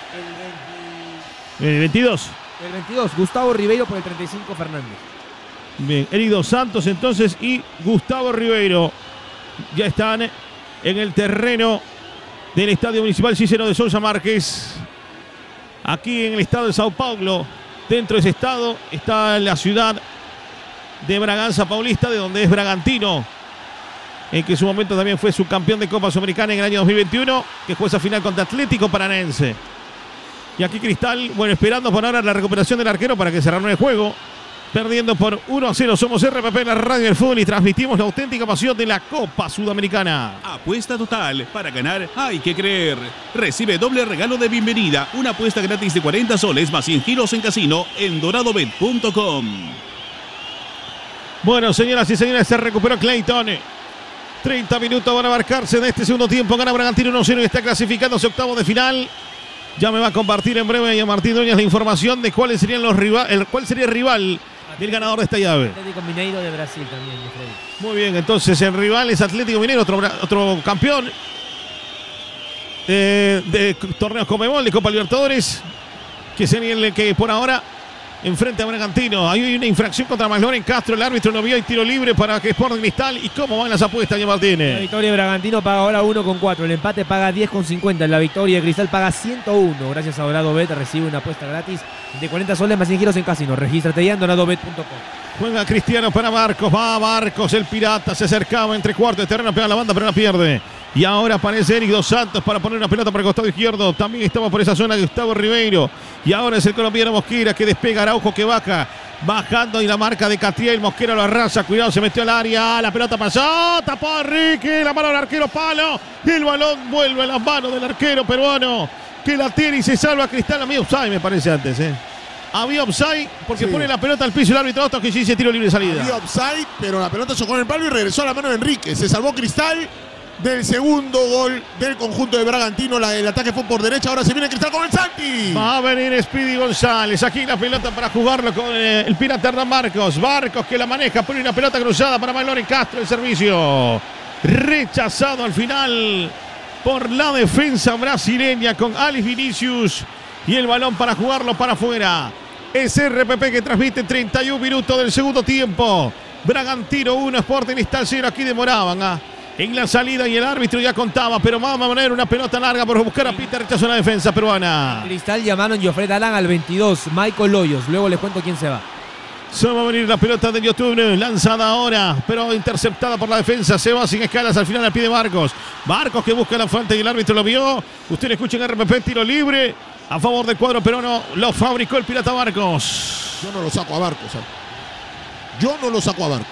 el 22. El 22, Gustavo Ribeiro por el 35, Fernández. Bien, Eric Dos Santos entonces y Gustavo Ribeiro ya están en el terreno del Estadio Municipal Cícero de Sousa Márquez. Aquí en el estado de Sao Paulo. Dentro de ese estado está la ciudad de Braganza Paulista, de donde es Bragantino, en que en su momento también fue subcampeón de Copa Sudamericana en el año 2021, que juega esa final contra Atlético Paranaense. Y aquí Cristal, bueno, esperando por ahora la recuperación del arquero para que se reanude el juego. Perdiendo por 1-0. Somos RPP, la radio del fútbol, y transmitimos la auténtica pasión de la Copa Sudamericana. Apuesta total. Para ganar hay que creer. Recibe doble regalo de bienvenida. Una apuesta gratis de 40 soles más 100 giros en casino en doradobet.com. Bueno, señoras y señores, se recuperó Clayton. 30 minutos van a marcarse de este segundo tiempo. Gana Bragantino 1-0 y está clasificándose octavos de final. Ya me va a compartir en breve a Martín Doñas la información de cuáles serían los cuál sería el rival del ganador de esta llave. Atlético Mineiro de Brasil también, Freddy. Muy bien, entonces el rival es Atlético Mineiro, otro campeón de torneos Conmebol, de Copa Libertadores, que sería el que por ahora enfrenta a Bragantino. Hay una infracción contra McLaren Castro, el árbitro no vio, hay tiro libre para que Sporting Cristal. ¿Y cómo van las apuestas, ya Martínez? La victoria de Bragantino paga ahora 1,4, el empate paga 10,50, la victoria de Cristal paga 101. Gracias a Dorado Bet recibe una apuesta gratis de 40 soles más 100 giros en casino. Regístrate ya en doradobet.com. Juega Cristiano para Marcos, va Marcos, el pirata se acercaba entre cuartos de terreno, pega la banda pero la pierde. Y ahora aparece Eric Dos Santos para poner una pelota por el costado izquierdo. También estaba por esa zona Gustavo Ribeiro. Y ahora es el colombiano Mosquera que despega, Araujo que baja. Bajando y la marca de Catriel. Mosquera lo arrasa. Cuidado, se metió al área. La pelota pasó. Tapó a Enrique. La mano del arquero, palo. El balón vuelve a las manos del arquero peruano, que la tiene y se salva a Cristal. A mí offside me parece antes, Había offside porque Sí. pone la pelota al piso el árbitro Otto, que sí dice tiro libre de salida. Había offside, pero la pelota chocó en el palo y regresó a la mano de Enrique. Se salvó Cristal del segundo gol del conjunto de Bragantino. El ataque fue por derecha. Ahora se viene Cristal con el Santi. Va a venir Speedy González. Aquí la pelota para jugarlo con el pirata Hernán Marcos. Marcos que la maneja. Pone una pelota cruzada para McLaren Castro. El servicio rechazado al final por la defensa brasileña con Alex Vinicius. Y el balón para jugarlo para afuera. Es RPP que transmite 31 minutos del segundo tiempo. Bragantino 1, Sporting Cristal 0. Aquí demoraban en la salida y el árbitro ya contaba, pero vamos a poner una pelota larga por buscar a Peter. Rechazó la defensa peruana. Cristal llamaron Jofred Alan al 22, Michael Hoyos. Luego les cuento quién se va. Se va a venir la pelota de YouTube, lanzada ahora, pero interceptada por la defensa. Se va sin escalas al final al pie de Marcos. Marcos que busca la falta y el árbitro lo vio. Ustedes escuchen RPP, tiro libre a favor del cuadro peruano. Lo fabricó el pirata Marcos. Yo no lo saco a Barcos. Yo no lo saco a Barcos.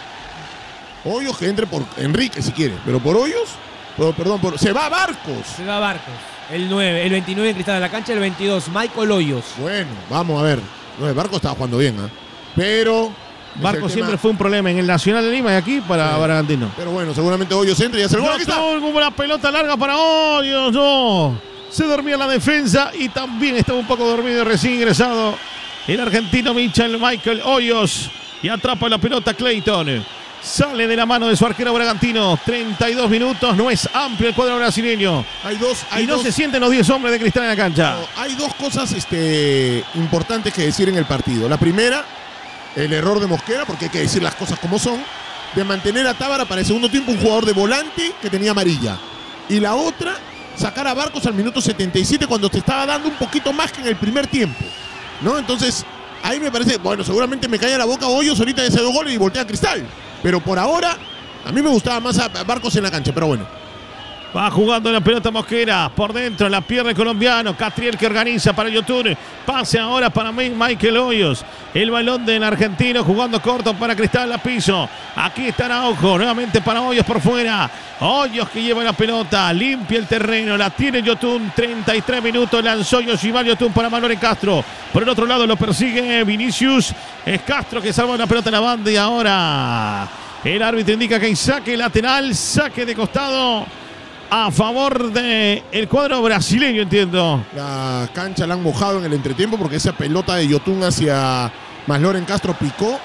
Hoyos que entre por Enrique si quiere, pero por Hoyos, se va a Barcos. Se va Barcos. El 9, el 29 en Cristal de la cancha, el 22, Michael Hoyos. Bueno, vamos a ver. No, el Barcos estaba jugando bien, pero Marcos siempre fue un problema en el Nacional de Lima y aquí para Bragantino. Pero bueno, seguramente Hoyos entra y hace el gol. Aquí está. Una pelota larga para Hoyos, no. Se dormía la defensa y también estaba un poco dormido recién ingresado el argentino Michael Hoyos. Y atrapa la pelota Clayton. Sale de la mano de su arquero Bragantino. 32 minutos. No es amplio el cuadro brasileño. No se sienten los 10 hombres de Cristal en la cancha. No, hay dos cosas importantes que decir en el partido. La primera, el error de Mosquera, porque hay que decir las cosas como son, de mantener a Tábara para el segundo tiempo un jugador de volante que tenía amarilla. Y la otra, sacar a Barcos al minuto 77 cuando te estaba dando un poquito más que en el primer tiempo, ¿no? Entonces, ahí me parece, bueno, seguramente me calla la boca Hoyos ahorita de ese 2 goles y voltea a Cristal. Pero por ahora, a mí me gustaba más a Barcos en la cancha, pero bueno. Va jugando la pelota Mosquera. Por dentro la pierde el colombiano. Catriel que organiza para Yotun. Pase ahora para Michael Hoyos. El balón del argentino jugando corto para Cristal a piso. Aquí está Araujo. Nuevamente para Hoyos por fuera. Hoyos que lleva la pelota. Limpia el terreno. La tiene Yotun. 33 minutos. Lanzó Yoshimar Yotun para Manuel Castro. Por el otro lado lo persigue Vinicius. Es Castro que salva la pelota en la banda. Y ahora el árbitro indica que hay saque lateral. Saque de costado a favor del cuadro brasileño, entiendo. La cancha la han mojado en el entretiempo porque esa pelota de Yotun hacia Masloren Castro picó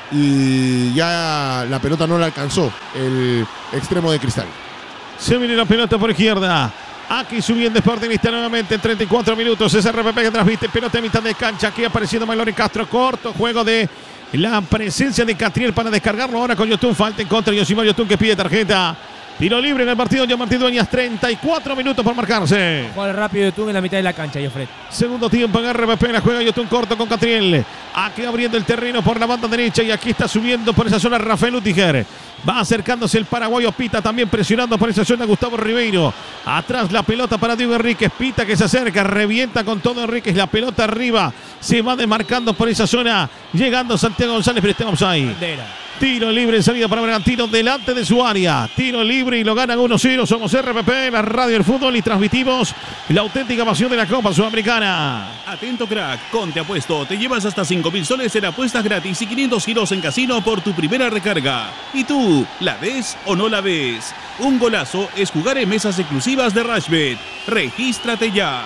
y ya la pelota no la alcanzó el extremo de Cristal. Se viene la pelota por izquierda. Aquí subiendo Sportingista nuevamente en 34 minutos. Es RPP que transmite pelota en mitad de cancha. Aquí apareciendo Masloren Castro. Corto juego de la presencia de Catriel para descargarlo ahora con Yotun. Falta en contra de Yoshimar Yotun que pide tarjeta. Tiro libre en el partido de Martín Dueñas, 34 minutos por marcarse. Juega rápido Yotun en la mitad de la cancha, Jofred. Segundo tiempo en RPP, la juega Yotun corto con Catriel. Aquí abriendo el terreno por la banda derecha y aquí está subiendo por esa zona Rafael Utiger. Va acercándose el paraguayo Pita, también presionando por esa zona Gustavo Ribeiro. Atrás la pelota para Diego Enríquez. Pita que se acerca, revienta con todo Enríquez. La pelota arriba, se va desmarcando por esa zona. Llegando Santiago González, pero está offside. Bandera. Tiro libre en salida para Bragantino delante de su área. Tiro libre y lo ganan 1-0. Somos RPP, la radio del fútbol y transmitimos la auténtica pasión de la Copa Sudamericana. Atento crack, con Te Apuesto te llevas hasta 5.000 soles en apuestas gratis y 500 giros en casino por tu primera recarga. ¿Y tú, la ves o no la ves? Un golazo es jugar en mesas exclusivas de Rashbet. Regístrate ya.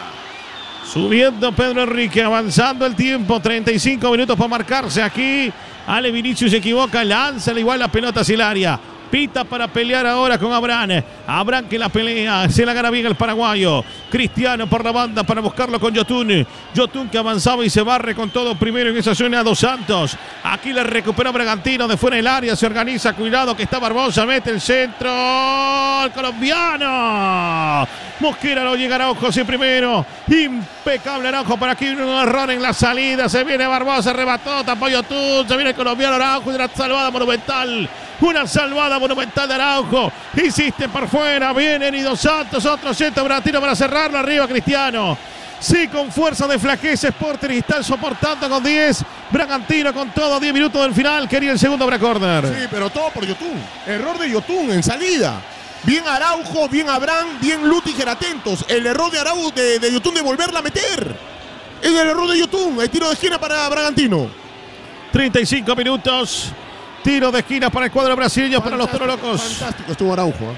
Subiendo Pedro Enrique, avanzando el tiempo, 35 minutos para marcarse aquí. Ale Vinicius se equivoca, lanza igual la pelota hacia el área. Pita para pelear ahora con Abraham. Abraham que la pelea, se la gana bien el paraguayo. Cristiano por la banda para buscarlo con Yotun. Yotun que avanzaba y se barre con todo primero en esa zona Dos Santos. Aquí le recupera Bragantino de fuera del área, se organiza, cuidado que está Barbosa, mete el centro. El colombiano. Mosquera lo llega Araujo hacia primero. Impecable Araujo para aquí, un error en la salida. Se viene Barbosa, arrebató, tapó Yotun. Se viene el colombiano Araujo de una salvada monumental. Una salvada monumental de Araujo. Insiste por fuera. Viene Dos Santos. Otro centro Bragantino para cerrarlo. Arriba Cristiano. Sí, con fuerza de flaqueza. Sporting Cristal soportando con 10. Bragantino con todo. 10 minutos del final. Quería el segundo para córner. Sí, pero todo por Yotun. Error de Yotun en salida. Bien Araujo, bien Abraham, bien Lutiger atentos. El error de Araujo de Yotun de volverla a meter. Es el error de Yotun. El tiro de esquina para Bragantino. 35 minutos. Tiro de esquina para el cuadro brasileño, para los Toros Locos. Fantástico estuvo Araujo.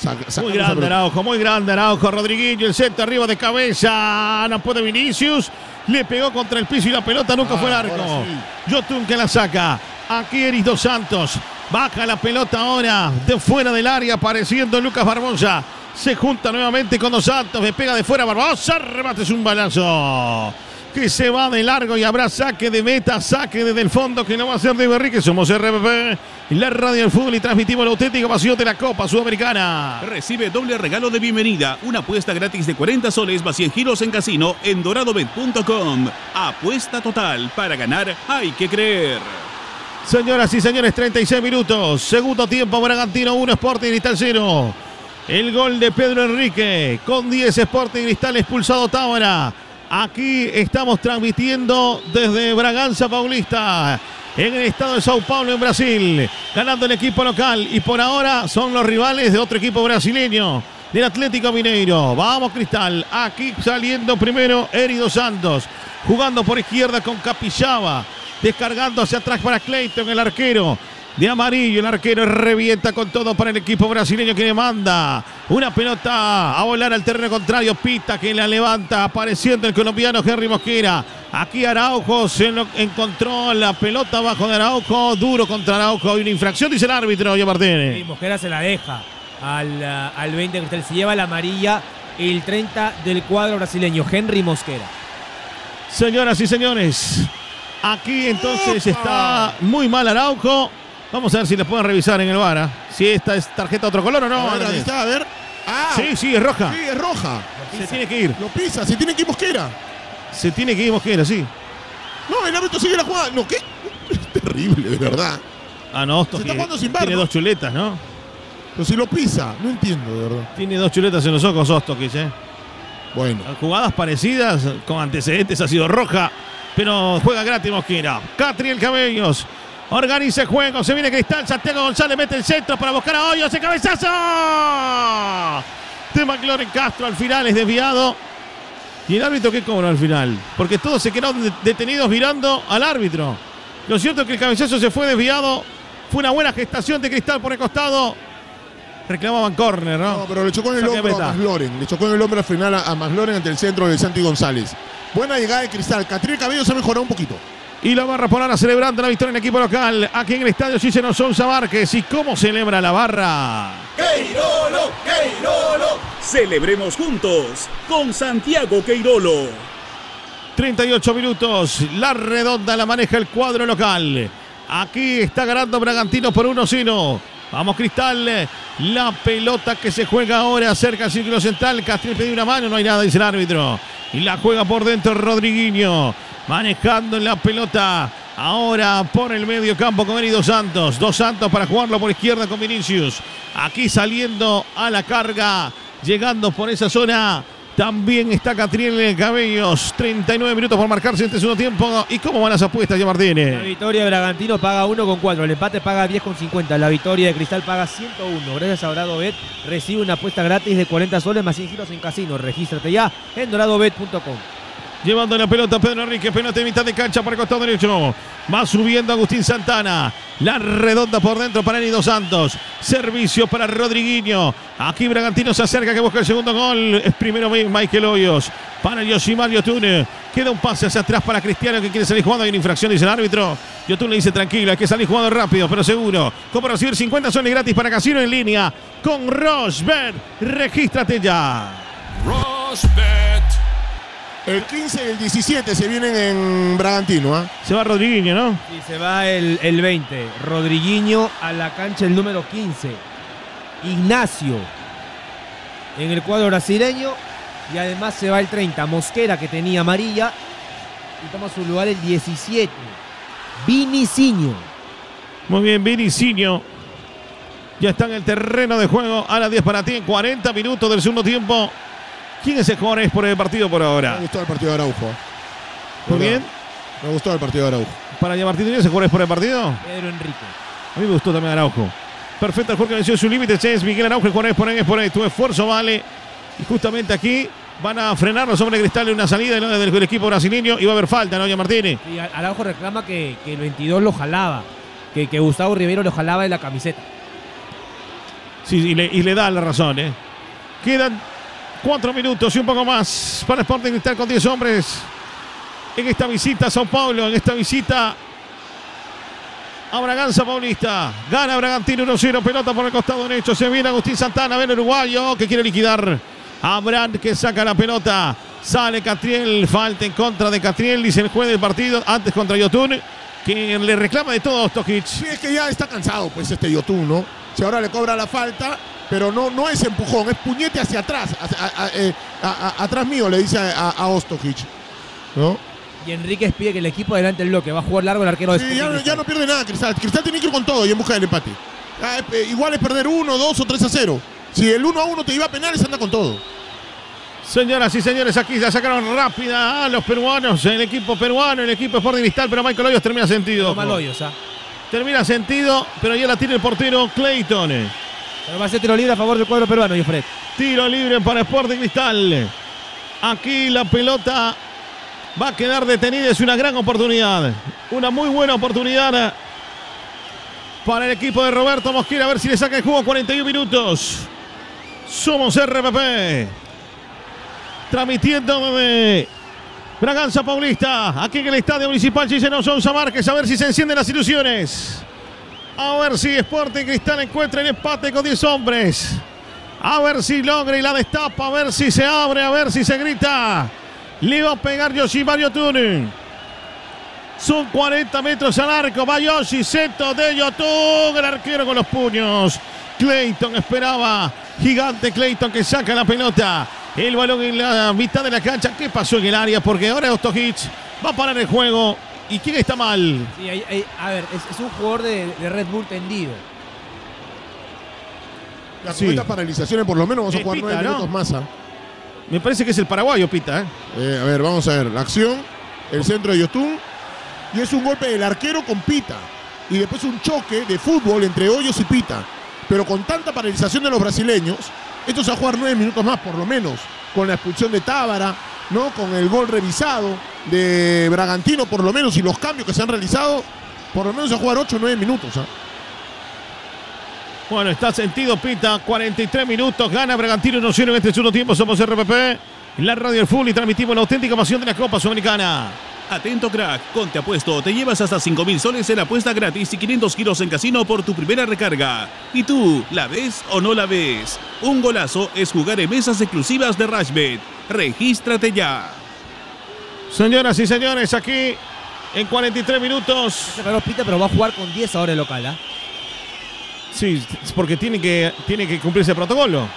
Muy grande Araujo. Rodriguinho, el centro arriba de cabeza. No puede Vinicius. Le pegó contra el piso y la pelota nunca fue al arco. Sí. Yotun que la saca. Aquí Eris Dos Santos. Baja la pelota ahora de fuera del área, apareciendo Lucas Barbosa. Se junta nuevamente con Dos Santos. Me pega de fuera Barbosa. Remate, es un balazo que se va de largo y habrá saque de meta, saque desde el fondo que no va a ser de Enrique. Somos RPP, la radio del fútbol y transmitimos la auténtica pasión de la Copa Sudamericana. Recibe doble regalo de bienvenida, una apuesta gratis de 40 soles más 100 giros en casino en doradobet.com. Apuesta total, para ganar hay que creer. Señoras y señores, 36 minutos. Segundo tiempo, Bragantino 1, Sporting Cristal 0. El gol de Pedro Enrique. Con 10 Sporting Cristal expulsado Tábara. Aquí estamos transmitiendo desde Braganza Paulista, en el estado de Sao Paulo, en Brasil. Ganando el equipo local y por ahora son los rivales de otro equipo brasileño, del Atlético Mineiro. Vamos Cristal, aquí saliendo primero Eris Dos Santos. Jugando por izquierda con Capixaba. Descargando hacia atrás para Clayton, el arquero de amarillo. El arquero revienta con todo para el equipo brasileño que le manda una pelota a volar al terreno contrario. Pita que la levanta, apareciendo el colombiano Henry Mosquera. Aquí Araujo se encontró la pelota abajo de Araujo. Duro contra Araujo. Hay una infracción, dice el árbitro, Yo Martínez. Sí, Mosquera se la deja al 20 Cristal. Se lleva la amarilla el 30 del cuadro brasileño, Henry Mosquera. Señoras y señores, aquí entonces está muy mal Araujo. Vamos a ver si le pueden revisar en el VAR. Si esta es tarjeta de otro color o no. A ver. Ah, sí, es roja. Sí, es roja. Se tiene que ir. Lo pisa, se tiene que ir Mosquera. Se tiene que ir Mosquera, sí. No, el árbitro sigue la jugada. No, ¿qué? Es terrible, de verdad. Ah, no, se está jugando sin VAR, tiene ¿no? dos chuletas, ¿no? Pero si lo pisa, no entiendo, de verdad. Tiene 2 chuletas en los ojos Ostojic, Bueno. Jugadas parecidas, con antecedentes ha sido roja, pero juega gratis Mosquera. Catriel Cabellos organiza el juego, se viene Cristal, Santiago González mete el centro para buscar a Hoyos, ¡el cabezazo! De McLaren Castro al final es desviado. ¿Y el árbitro qué cobró al final? Porque todos se quedaron detenidos mirando al árbitro. Lo cierto es que el cabezazo se fue desviado. Fue una buena gestación de Cristal por el costado. Reclamaban córner, ¿no? No, pero le chocó en el hombro a McLaren. Le chocó en el hombro al final a McLaren ante el centro de Santi González. Buena llegada de Cristal. Catriel Cabello se ha mejorado un poquito. Y la barra por ahora celebrando la victoria en el equipo local. Aquí en el estadio Cicero Sousa Márquez. ¿Y cómo celebra la barra? ¡Queirolo! ¡Queirolo! Celebremos juntos con Santiago Queirolo. 38 minutos. La redonda la maneja el cuadro local. Aquí está ganando Bragantino por 1-0. Vamos Cristal. La pelota que se juega ahora cerca del círculo central. Castriel pide una mano. No hay nada, dice el árbitro. Y la juega por dentro Rodriguinho. Manejando la pelota. Ahora por el medio campo con Eri Dos Santos. Dos Santos para jugarlo por izquierda con Vinicius. Aquí saliendo a la carga. Llegando por esa zona. También está Catriel Cabellos. 39 minutos por marcarse este segundo tiempo. ¿Y cómo van las apuestas, ya Martínez? La victoria de Bragantino paga 1,4. El empate paga 10,50. La victoria de Cristal paga 101. Gracias a Doradobet. Recibe una apuesta gratis de 40 soles más 100 giros en casino. Regístrate ya en doradobet.com. Llevando la pelota Pedro Enrique, pelota en mitad de cancha para el costado derecho. Va subiendo Agustín Santana. La redonda por dentro para Eri Dos Santos. Servicio para Rodriguinho. Aquí Bragantino se acerca que busca el segundo gol. Es primero Michael Hoyos. Para Yoshimar Yotun. Queda un pase hacia atrás para Cristiano que quiere salir jugando. Hay una infracción, dice el árbitro. Yotun le dice tranquilo, hay que salir jugando rápido, pero seguro. Como recibir 50 soles gratis para Casino en línea con Rosbet. Regístrate ya. Rosbet. El 15 y el 17 se vienen en Bragantino, ¿ah? Se va Rodriguinho, ¿no? Y se va el 20. Rodriguinho a la cancha el número 15. Ignacio en el cuadro brasileño. Y además se va el 30. Mosquera, que tenía amarilla. Y toma su lugar el 17. Viniciño. Muy bien, Viniciño. Ya está en el terreno de juego. A las 10 para ti. En 40 minutos del segundo tiempo. ¿Quién es el jugador por el partido por ahora? Me gustó el partido de Araujo. Muy bien. Me gustó el partido de Araujo. Para llamar Martín, ¿ese jugador por el partido? Pedro Enrique. A mí me gustó también Araujo. Perfecto, el jugador que venció su límite. Es Miguel Araujo, el jugador es por ahí. Tu esfuerzo vale. Y justamente aquí van a frenar los hombres de Cristal en una salida del equipo brasileño. Y va a haber falta, ¿no, Martínez? Y Araujo reclama que el 22 lo jalaba. Que Gustavo Rivero lo jalaba en la camiseta. Sí, y le da la razón, ¿eh? Quedan 4 minutos y un poco más para Sporting Cristal con 10 hombres en esta visita a Sao Paulo, en esta visita a Braganza Paulista. Gana Bragantino 1-0, pelota por el costado derecho, se viene Agustín Santana, ven el uruguayo que quiere liquidar a Brand, que saca la pelota, sale Catriel, falta en contra de Catriel, dice el juez del partido, antes contra Yotun, que le reclama de todo a Ostojic. Sí, es que ya está cansado pues este Yotun, ¿no? Si ahora le cobra la falta, pero no es empujón, es puñete hacia atrás, atrás mío, le dice a Ostojic, ¿no? Y Enríquez pide que el equipo adelante el bloque, va a jugar largo el arquero de Sí, ya no pierde nada Cristal. Cristal tiene que ir con todo y en busca del empate. Igual es perder 1, 2 o 3-0. Si el 1-1 te iba a penales, anda con todo. Señoras y señores, aquí ya sacaron rápida a los peruanos, el equipo peruano, el equipo Sporting Cristal, pero Michael Hoyos termina sentido. Mal Hoyos, Termina sentido, pero ya la tiene el portero Clayton. Pero va a ser tiro libre a favor del cuadro peruano, Jofred. Tiro libre para Sporting Cristal. Aquí la pelota va a quedar detenida, es una gran oportunidad. Una muy buena oportunidad para el equipo de Roberto Mosquera, a ver si le saca el juego. 41 minutos. Somos RPP. Transmitiendo de Braganza Paulista, aquí en el Estadio Municipal Cicero Sousa Márquez, a ver si se encienden las ilusiones. A ver si Sporting Cristal encuentra el empate con 10 hombres. A ver si logra y la destapa, a ver si se abre, a ver si se grita. Le va a pegar Yoshimar Yotun. Son 40 metros al arco. Va Yoshi, centro de Yotun. El arquero con los puños. Clayton esperaba. Gigante Clayton que saca la pelota. El balón en la mitad de la cancha. ¿Qué pasó en el área? Porque ahora Ostojic va a parar el juego. ¿Y quién está mal? Sí, a ver, es un jugador de Red Bull tendido. Ya, Sí. con estas paralizaciones por lo menos vamos a jugar Pita, 9 ¿no? minutos más. ¿Ah? Me parece que es el paraguayo, Pita. A ver, vamos a ver. La acción, el centro de Yotun. Y es un golpe del arquero con Pita. Y después un choque de fútbol entre Hoyos y Pita. Pero con tanta paralización de los brasileños, esto se va a jugar 9 minutos más por lo menos. Con la expulsión de Tábara, ¿no? Con el gol revisado de Bragantino por lo menos y los cambios que se han realizado, por lo menos se va a jugar 8 o 9 minutos. ¿Ah? Bueno, está sentido Pita, 43 minutos, gana Bragantino 1-0 en este segundo tiempo. Somos RPP, la radio del fútbol y transmitimos la auténtica pasión de la Copa Sudamericana. Atento crack, con Te Apuesto te llevas hasta 5.000 soles en apuesta gratis y 500 kilos en casino por tu primera recarga. ¿Y tú, la ves o no la ves? Un golazo es jugar en mesas exclusivas de Rashbet. Regístrate ya. Señoras y señores, aquí en 43 minutos. Se paró Pita, pero va a jugar con 10 ahora el local, ¿ah? Sí, porque tiene que cumplirse el protocolo.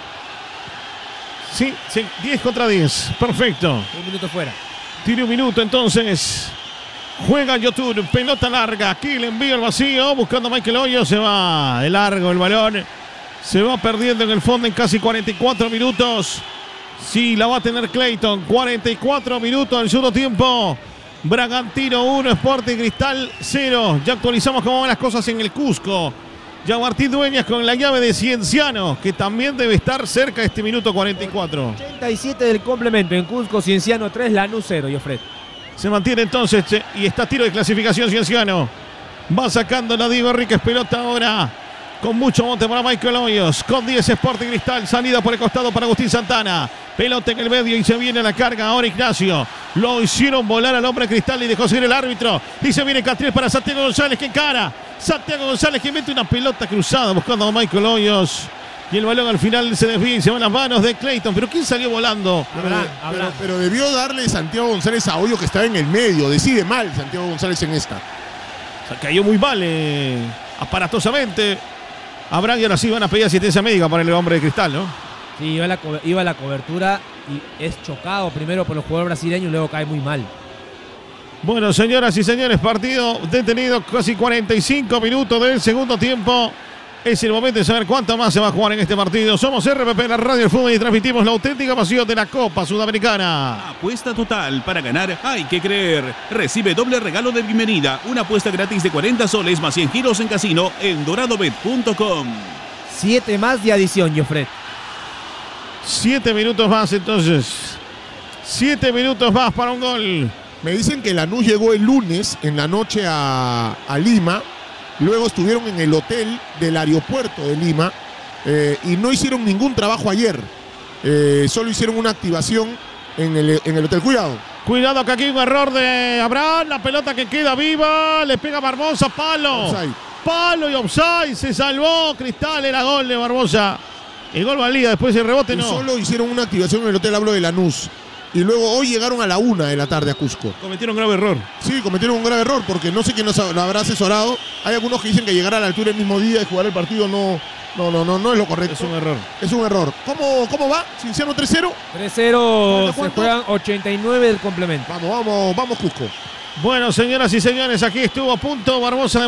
Sí, 10 contra 10. Perfecto. Un minuto fuera. Tiene un minuto entonces. Juega Yotun, pelota larga. Aquí le envía el vacío. Buscando a Michael Hoyos. Se va de largo el balón. Se va perdiendo en el fondo en casi 44 minutos. Sí, la va a tener Clayton. 44 minutos del segundo tiempo. Bragantino 1, Sporting Cristal 0. Ya actualizamos cómo van las cosas en el Cusco. Ya Martín Dueñas con la llave de Cienciano, que también debe estar cerca de este minuto 44. 87 del complemento. En Cusco, Cienciano 3, Lanús 0, Jofred. Se mantiene entonces y está tiro de clasificación Cienciano. Va sacando la Diego Enríquez, pelota ahora. Con mucho monte para Michael Hoyos. Con 10 Sporting Cristal. Salida por el costado para Agustín Santana. Pelota en el medio y se viene la carga ahora Ignacio. Lo hicieron volar al hombre Cristal y dejó seguir el árbitro. Y se viene Catriel para Santiago González que encara. Santiago González que mete una pelota cruzada buscando a Michael Hoyos. Y el balón al final se desvía y se va en las manos de Clayton. ¿Pero quién salió volando? Pero debió darle Santiago González a Hoyos que estaba en el medio. Decide mal Santiago González en esta. O sea, cayó muy mal aparatosamente. Abraham y ahora sí van a pedir asistencia médica para el hombre de Cristal, ¿no? Sí, iba a la cobertura y es chocado primero por los jugadores brasileños y luego cae muy mal. Bueno, señoras y señores, partido detenido casi 45 minutos del segundo tiempo. Es el momento de saber cuánto más se va a jugar en este partido. Somos RPP, la radio del fútbol, y transmitimos la auténtica pasión de la Copa Sudamericana. Apuesta total. Para ganar hay que creer. Recibe doble regalo de bienvenida. Una apuesta gratis de 40 soles más 100 giros en casino en doradobet.com. 7 más de adición, Jofred. 7 minutos más entonces. 7 minutos más para un gol. Me dicen que Lanús llegó el lunes en la noche a Lima. Luego estuvieron en el hotel del aeropuerto de Lima y no hicieron ningún trabajo ayer. Solo hicieron una activación en el hotel. Cuidado. Cuidado que aquí hay un error de Abraham. La pelota que queda viva. Le pega Barbosa. Palo. Offside. Palo y offside. Se salvó Cristal. Era gol de Barbosa. El gol valía. Después el rebote no. Solo hicieron una activación en el hotel, hablo de Lanús. Y luego hoy llegaron a la 1 de la tarde a Cusco. Cometieron un grave error. Sí, cometieron un grave error porque no sé quién lo habrá asesorado. Hay algunos que dicen que llegar a la altura el mismo día y jugar el partido no es lo correcto. Es un error. Es un error. ¿Cómo va? ¿Cienciano 3-0? 3-0, se ¿Cuánto? juegan 89 del complemento. Vamos Cusco. Bueno, señoras y señores, aquí estuvo a punto Barbosa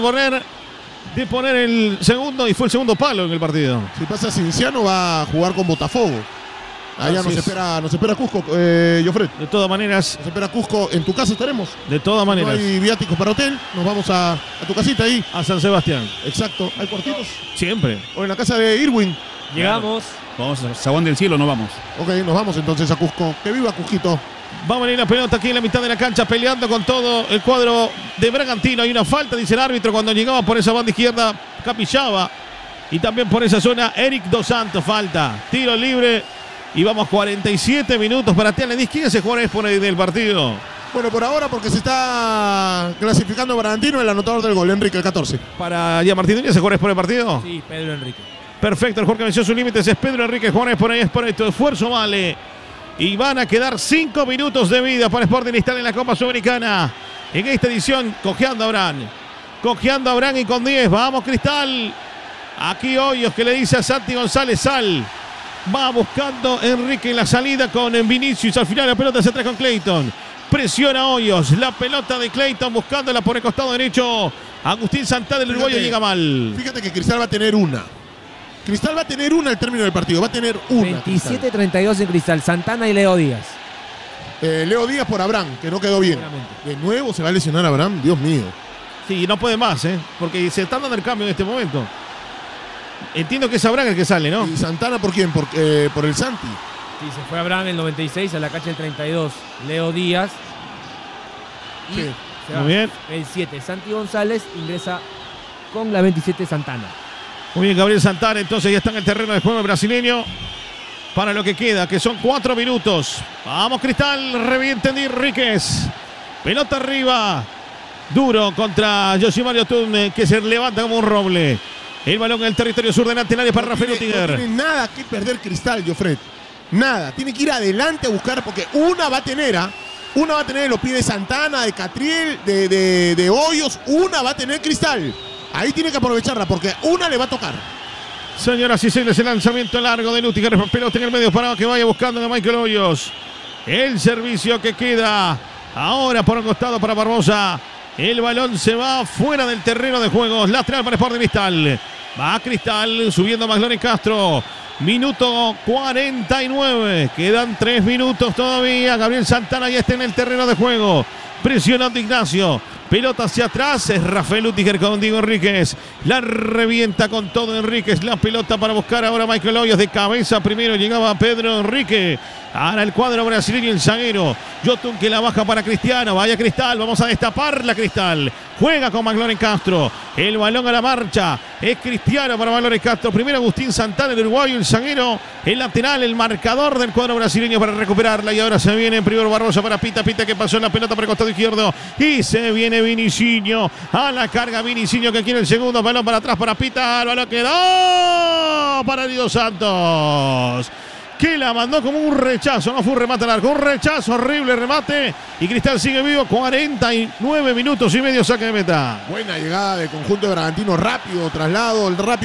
de poner el segundo y fue el segundo palo en el partido. Si pasa Cienciano va a jugar con Botafogo. Allá nos espera Cusco, Jofred. De todas maneras. Nos espera Cusco. En tu casa estaremos. De todas maneras. No hay viáticos para hotel. Nos vamos a tu casita ahí. A San Sebastián. Exacto. ¿Hay cuartitos? Siempre. O en la casa de Irwin. Llegamos. Vamos a Zaguán del Cielo, no vamos. Ok, nos vamos entonces a Cusco. Que viva Cusquito. Va a venir la pelota aquí en la mitad de la cancha peleando con todo el cuadro de Bragantino. Hay una falta, dice el árbitro, cuando llegaba por esa banda izquierda Capillaba. Y también por esa zona Eric Dos Santos. Falta. Tiro libre. Y vamos 47 minutos para Tianledis. ¿Quién es el jugador del partido? Bueno, por ahora porque se está clasificando Bragantino, el anotador del gol, Enrique, el 14. Para ya Martín Núñez, ¿el jugador el partido? Sí, Pedro Enrique. Perfecto, el jugador que venció sus límites es Pedro Enrique. Jugadores por ahí es por esto. Esfuerzo vale. Y van a quedar 5 minutos de vida para Sporting Cristal en la Copa Sudamericana. En esta edición, cojeando a Abraham y con 10. Vamos, Cristal. Aquí Hoyos que le dice a Santi González, sal. Va buscando Enrique en la salida con Vinicius. Al final la pelota se trae con Clayton. Presiona Hoyos. La pelota de Clayton buscándola por el costado derecho. Agustín Santana, el uruguayo, llega mal. Fíjate que Cristal va a tener una. Cristal va a tener una al término del partido, va a tener una. 27-32 en Cristal, Santana y Leo Díaz. Leo Díaz por Abraham, que no quedó bien. De nuevo se va a lesionar Abraham, Dios mío. Sí, no puede más, porque se está dando el cambio en este momento. Entiendo que es Abraham el que sale, ¿no? ¿Y Santana por quién? Por el Santi. Sí, se fue Abraham en el 96 a la cancha el 32. Leo Díaz. Y Sí. se va Muy bien. el 7. Santi González ingresa con la 27 Santana. Muy bien, Gabriel Santana, entonces ya está en el terreno de juego el brasileño. Para lo que queda, que son 4 minutos. Vamos, Cristal, revienten Enríquez. Pelota arriba. Duro contra Yoshimar Yotun, que se levanta como un roble. El balón en el territorio sur de Nacional para Rafael Lutiger. No tiene nada que perder Cristal, Jofred. Nada. Tiene que ir adelante a buscar, porque una va a tener, una va a tener los pies de Santana, de Catriel, de Hoyos. Una va a tener Cristal. Ahí tiene que aprovecharla, porque una le va a tocar. Señoras y señores, el lanzamiento largo de Lutiger. Pelota en el medio parado que vaya buscando a Michael Hoyos. El servicio que queda ahora por un costado para Barbosa. El balón se va fuera del terreno de juegos. Lateral para Sporting Cristal. Va Cristal subiendo a McLaren Castro. Minuto 49. Quedan 3 minutos todavía. Gabriel Santana ya está en el terreno de juego. Presionando Ignacio. Pelota hacia atrás. Es Rafael Lutiger con Diego Enríquez. La revienta con todo Enríquez. La pelota para buscar ahora Michael Hoyos de cabeza. Primero llegaba Pedro Enrique. Ahora el cuadro brasileño, el zaguero Yotun, que la baja para Cristiano. Vaya Cristal, vamos a destaparla Cristal. Juega con McLaren Castro. El balón a la marcha. Es Cristiano para McLaren Castro. Primero Agustín Santana, el uruguayo, el zaguero. El lateral, el marcador del cuadro brasileño para recuperarla. Y ahora se viene primero Barbosa para Pita. Pita que pasó en la pelota por el costado izquierdo. Y se viene Vinicinho. A la carga Vinicinho que quiere el segundo. Balón para atrás para Pita. El balón quedó para Dios Santos, que la mandó como un rechazo, no fue un remate al arco, un rechazo, horrible remate, y Cristal sigue vivo, 49 minutos y medio, saque de meta. Buena llegada del conjunto de Bragantino, rápido traslado,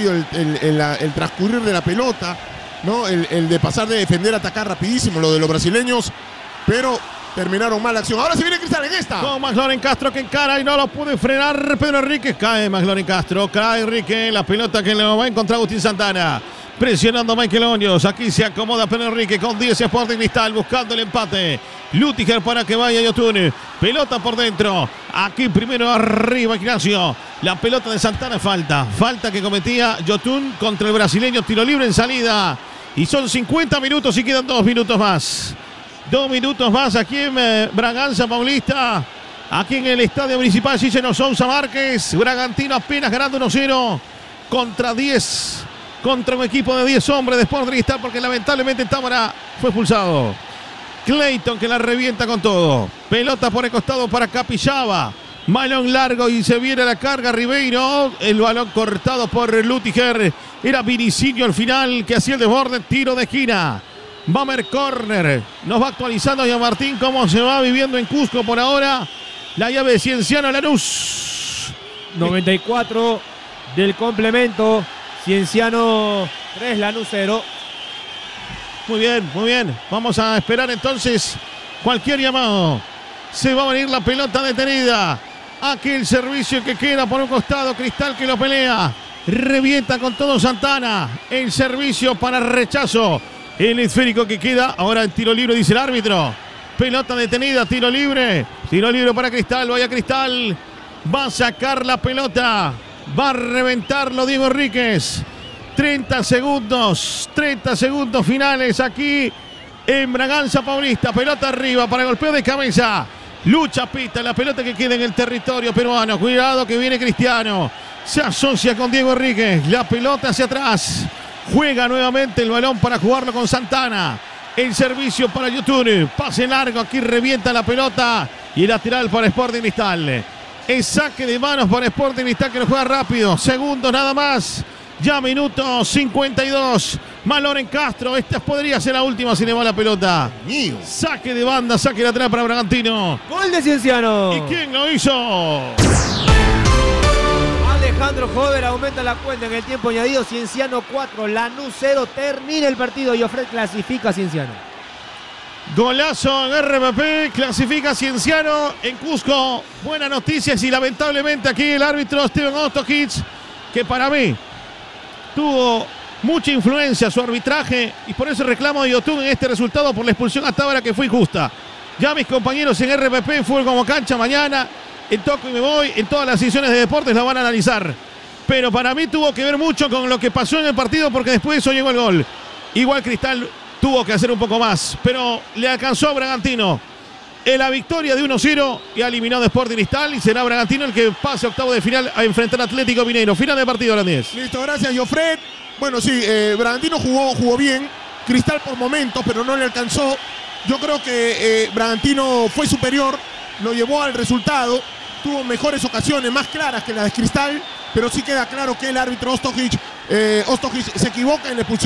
el transcurrir de la pelota, ¿no? El de pasar de defender a atacar rapidísimo, lo de los brasileños, pero terminaron mal la acción. Ahora se viene Cristal en esta. Con McLaren Castro que encara y no lo puede frenar Pedro Enrique, cae McLaren Castro, cae Enrique, la pelota que le va a encontrar Agustín Santana. Presionando a Michael Hoyos. Aquí se acomoda Pedro Enrique con 10 Sporting Cristal buscando el empate. Lutiger para que vaya Yotun. Pelota por dentro. Aquí primero arriba Ignacio. La pelota de Santana, falta. Falta que cometía Yotun contra el brasileño. Tiro libre en salida. Y son 50 minutos y quedan 2 minutos más. 2 minutos más aquí en Braganza Paulista. Aquí en el Estadio Municipal Cicero Sousa Márquez. Bragantino apenas ganando 1-0 contra 10. Contra un equipo de 10 hombres de Sporting Cristal, porque lamentablemente Támara fue expulsado. Clayton que la revienta con todo. Pelota por el costado para Capixaba. Balón largo y se viene la carga Ribeiro. El balón cortado por Lutiger. Era Vinicinho al final que hacía el desborde. Tiro de esquina. Bamer corner. Nos va actualizando ya Martín cómo se va viviendo en Cusco por ahora. La llave de Cienciano Lanús. 94 del complemento. Cienciano 3, Lanús 0. Muy bien, muy bien. Vamos a esperar entonces cualquier llamado. Se va a venir la pelota detenida. Aquí el servicio que queda por un costado. Cristal que lo pelea. Revienta con todo Santana. El servicio para rechazo. El esférico que queda. Ahora en tiro libre dice el árbitro. Pelota detenida, tiro libre. Tiro libre para Cristal. Vaya Cristal. Va a sacar la pelota. Va a reventarlo Diego Enríquez. 30 segundos finales aquí en Braganza Paulista. Pelota arriba para golpeo de cabeza. Lucha Pita, la pelota que queda en el territorio peruano. Cuidado que viene Cristiano. Se asocia con Diego Enríquez. La pelota hacia atrás. Juega nuevamente el balón para jugarlo con Santana. El servicio para Yotun. Pase largo, aquí revienta la pelota. Y el lateral para Sporting Cristal. El saque de manos para Sporting Cristal que lo juega rápido. Segundos nada más. Ya minuto 52. McLaren Castro. Esta podría ser la última si le va la pelota. Mío. Saque de banda, saque lateral para Bragantino. Gol de Cienciano. ¿Y quién lo hizo? Alejandro Jover aumenta la cuenta en el tiempo añadido. Cienciano 4, Lanús 0. Termina el partido y Ofred clasifica a Cienciano. Golazo en RMP, clasifica Cienciano en Cusco. Buenas noticias y lamentablemente aquí el árbitro Steven Ostojic, que para mí tuvo mucha influencia su arbitraje y por eso reclamo de YouTube en este resultado por la expulsión a Tábara que fue injusta. Ya mis compañeros en RPP, Fútbol como Cancha, mañana en Toco y Me Voy, en todas las sesiones de deportes la van a analizar. Pero para mí tuvo que ver mucho con lo que pasó en el partido porque después de eso llegó el gol. Igual Cristal tuvo que hacer un poco más, pero le alcanzó a Bragantino en la victoria de 1-0 y ha eliminado a Sporting Cristal y será Bragantino el que pase a octavo de final a enfrentar a Atlético Mineiro. Final de partido, Holandés. Listo, gracias, Jofred. Bueno, sí, Bragantino jugó bien. Cristal por momentos, pero no le alcanzó. Yo creo que Bragantino fue superior, lo llevó al resultado. Tuvo mejores ocasiones, más claras que las de Cristal, pero sí queda claro que el árbitro Ostojic se equivoca en la expulsión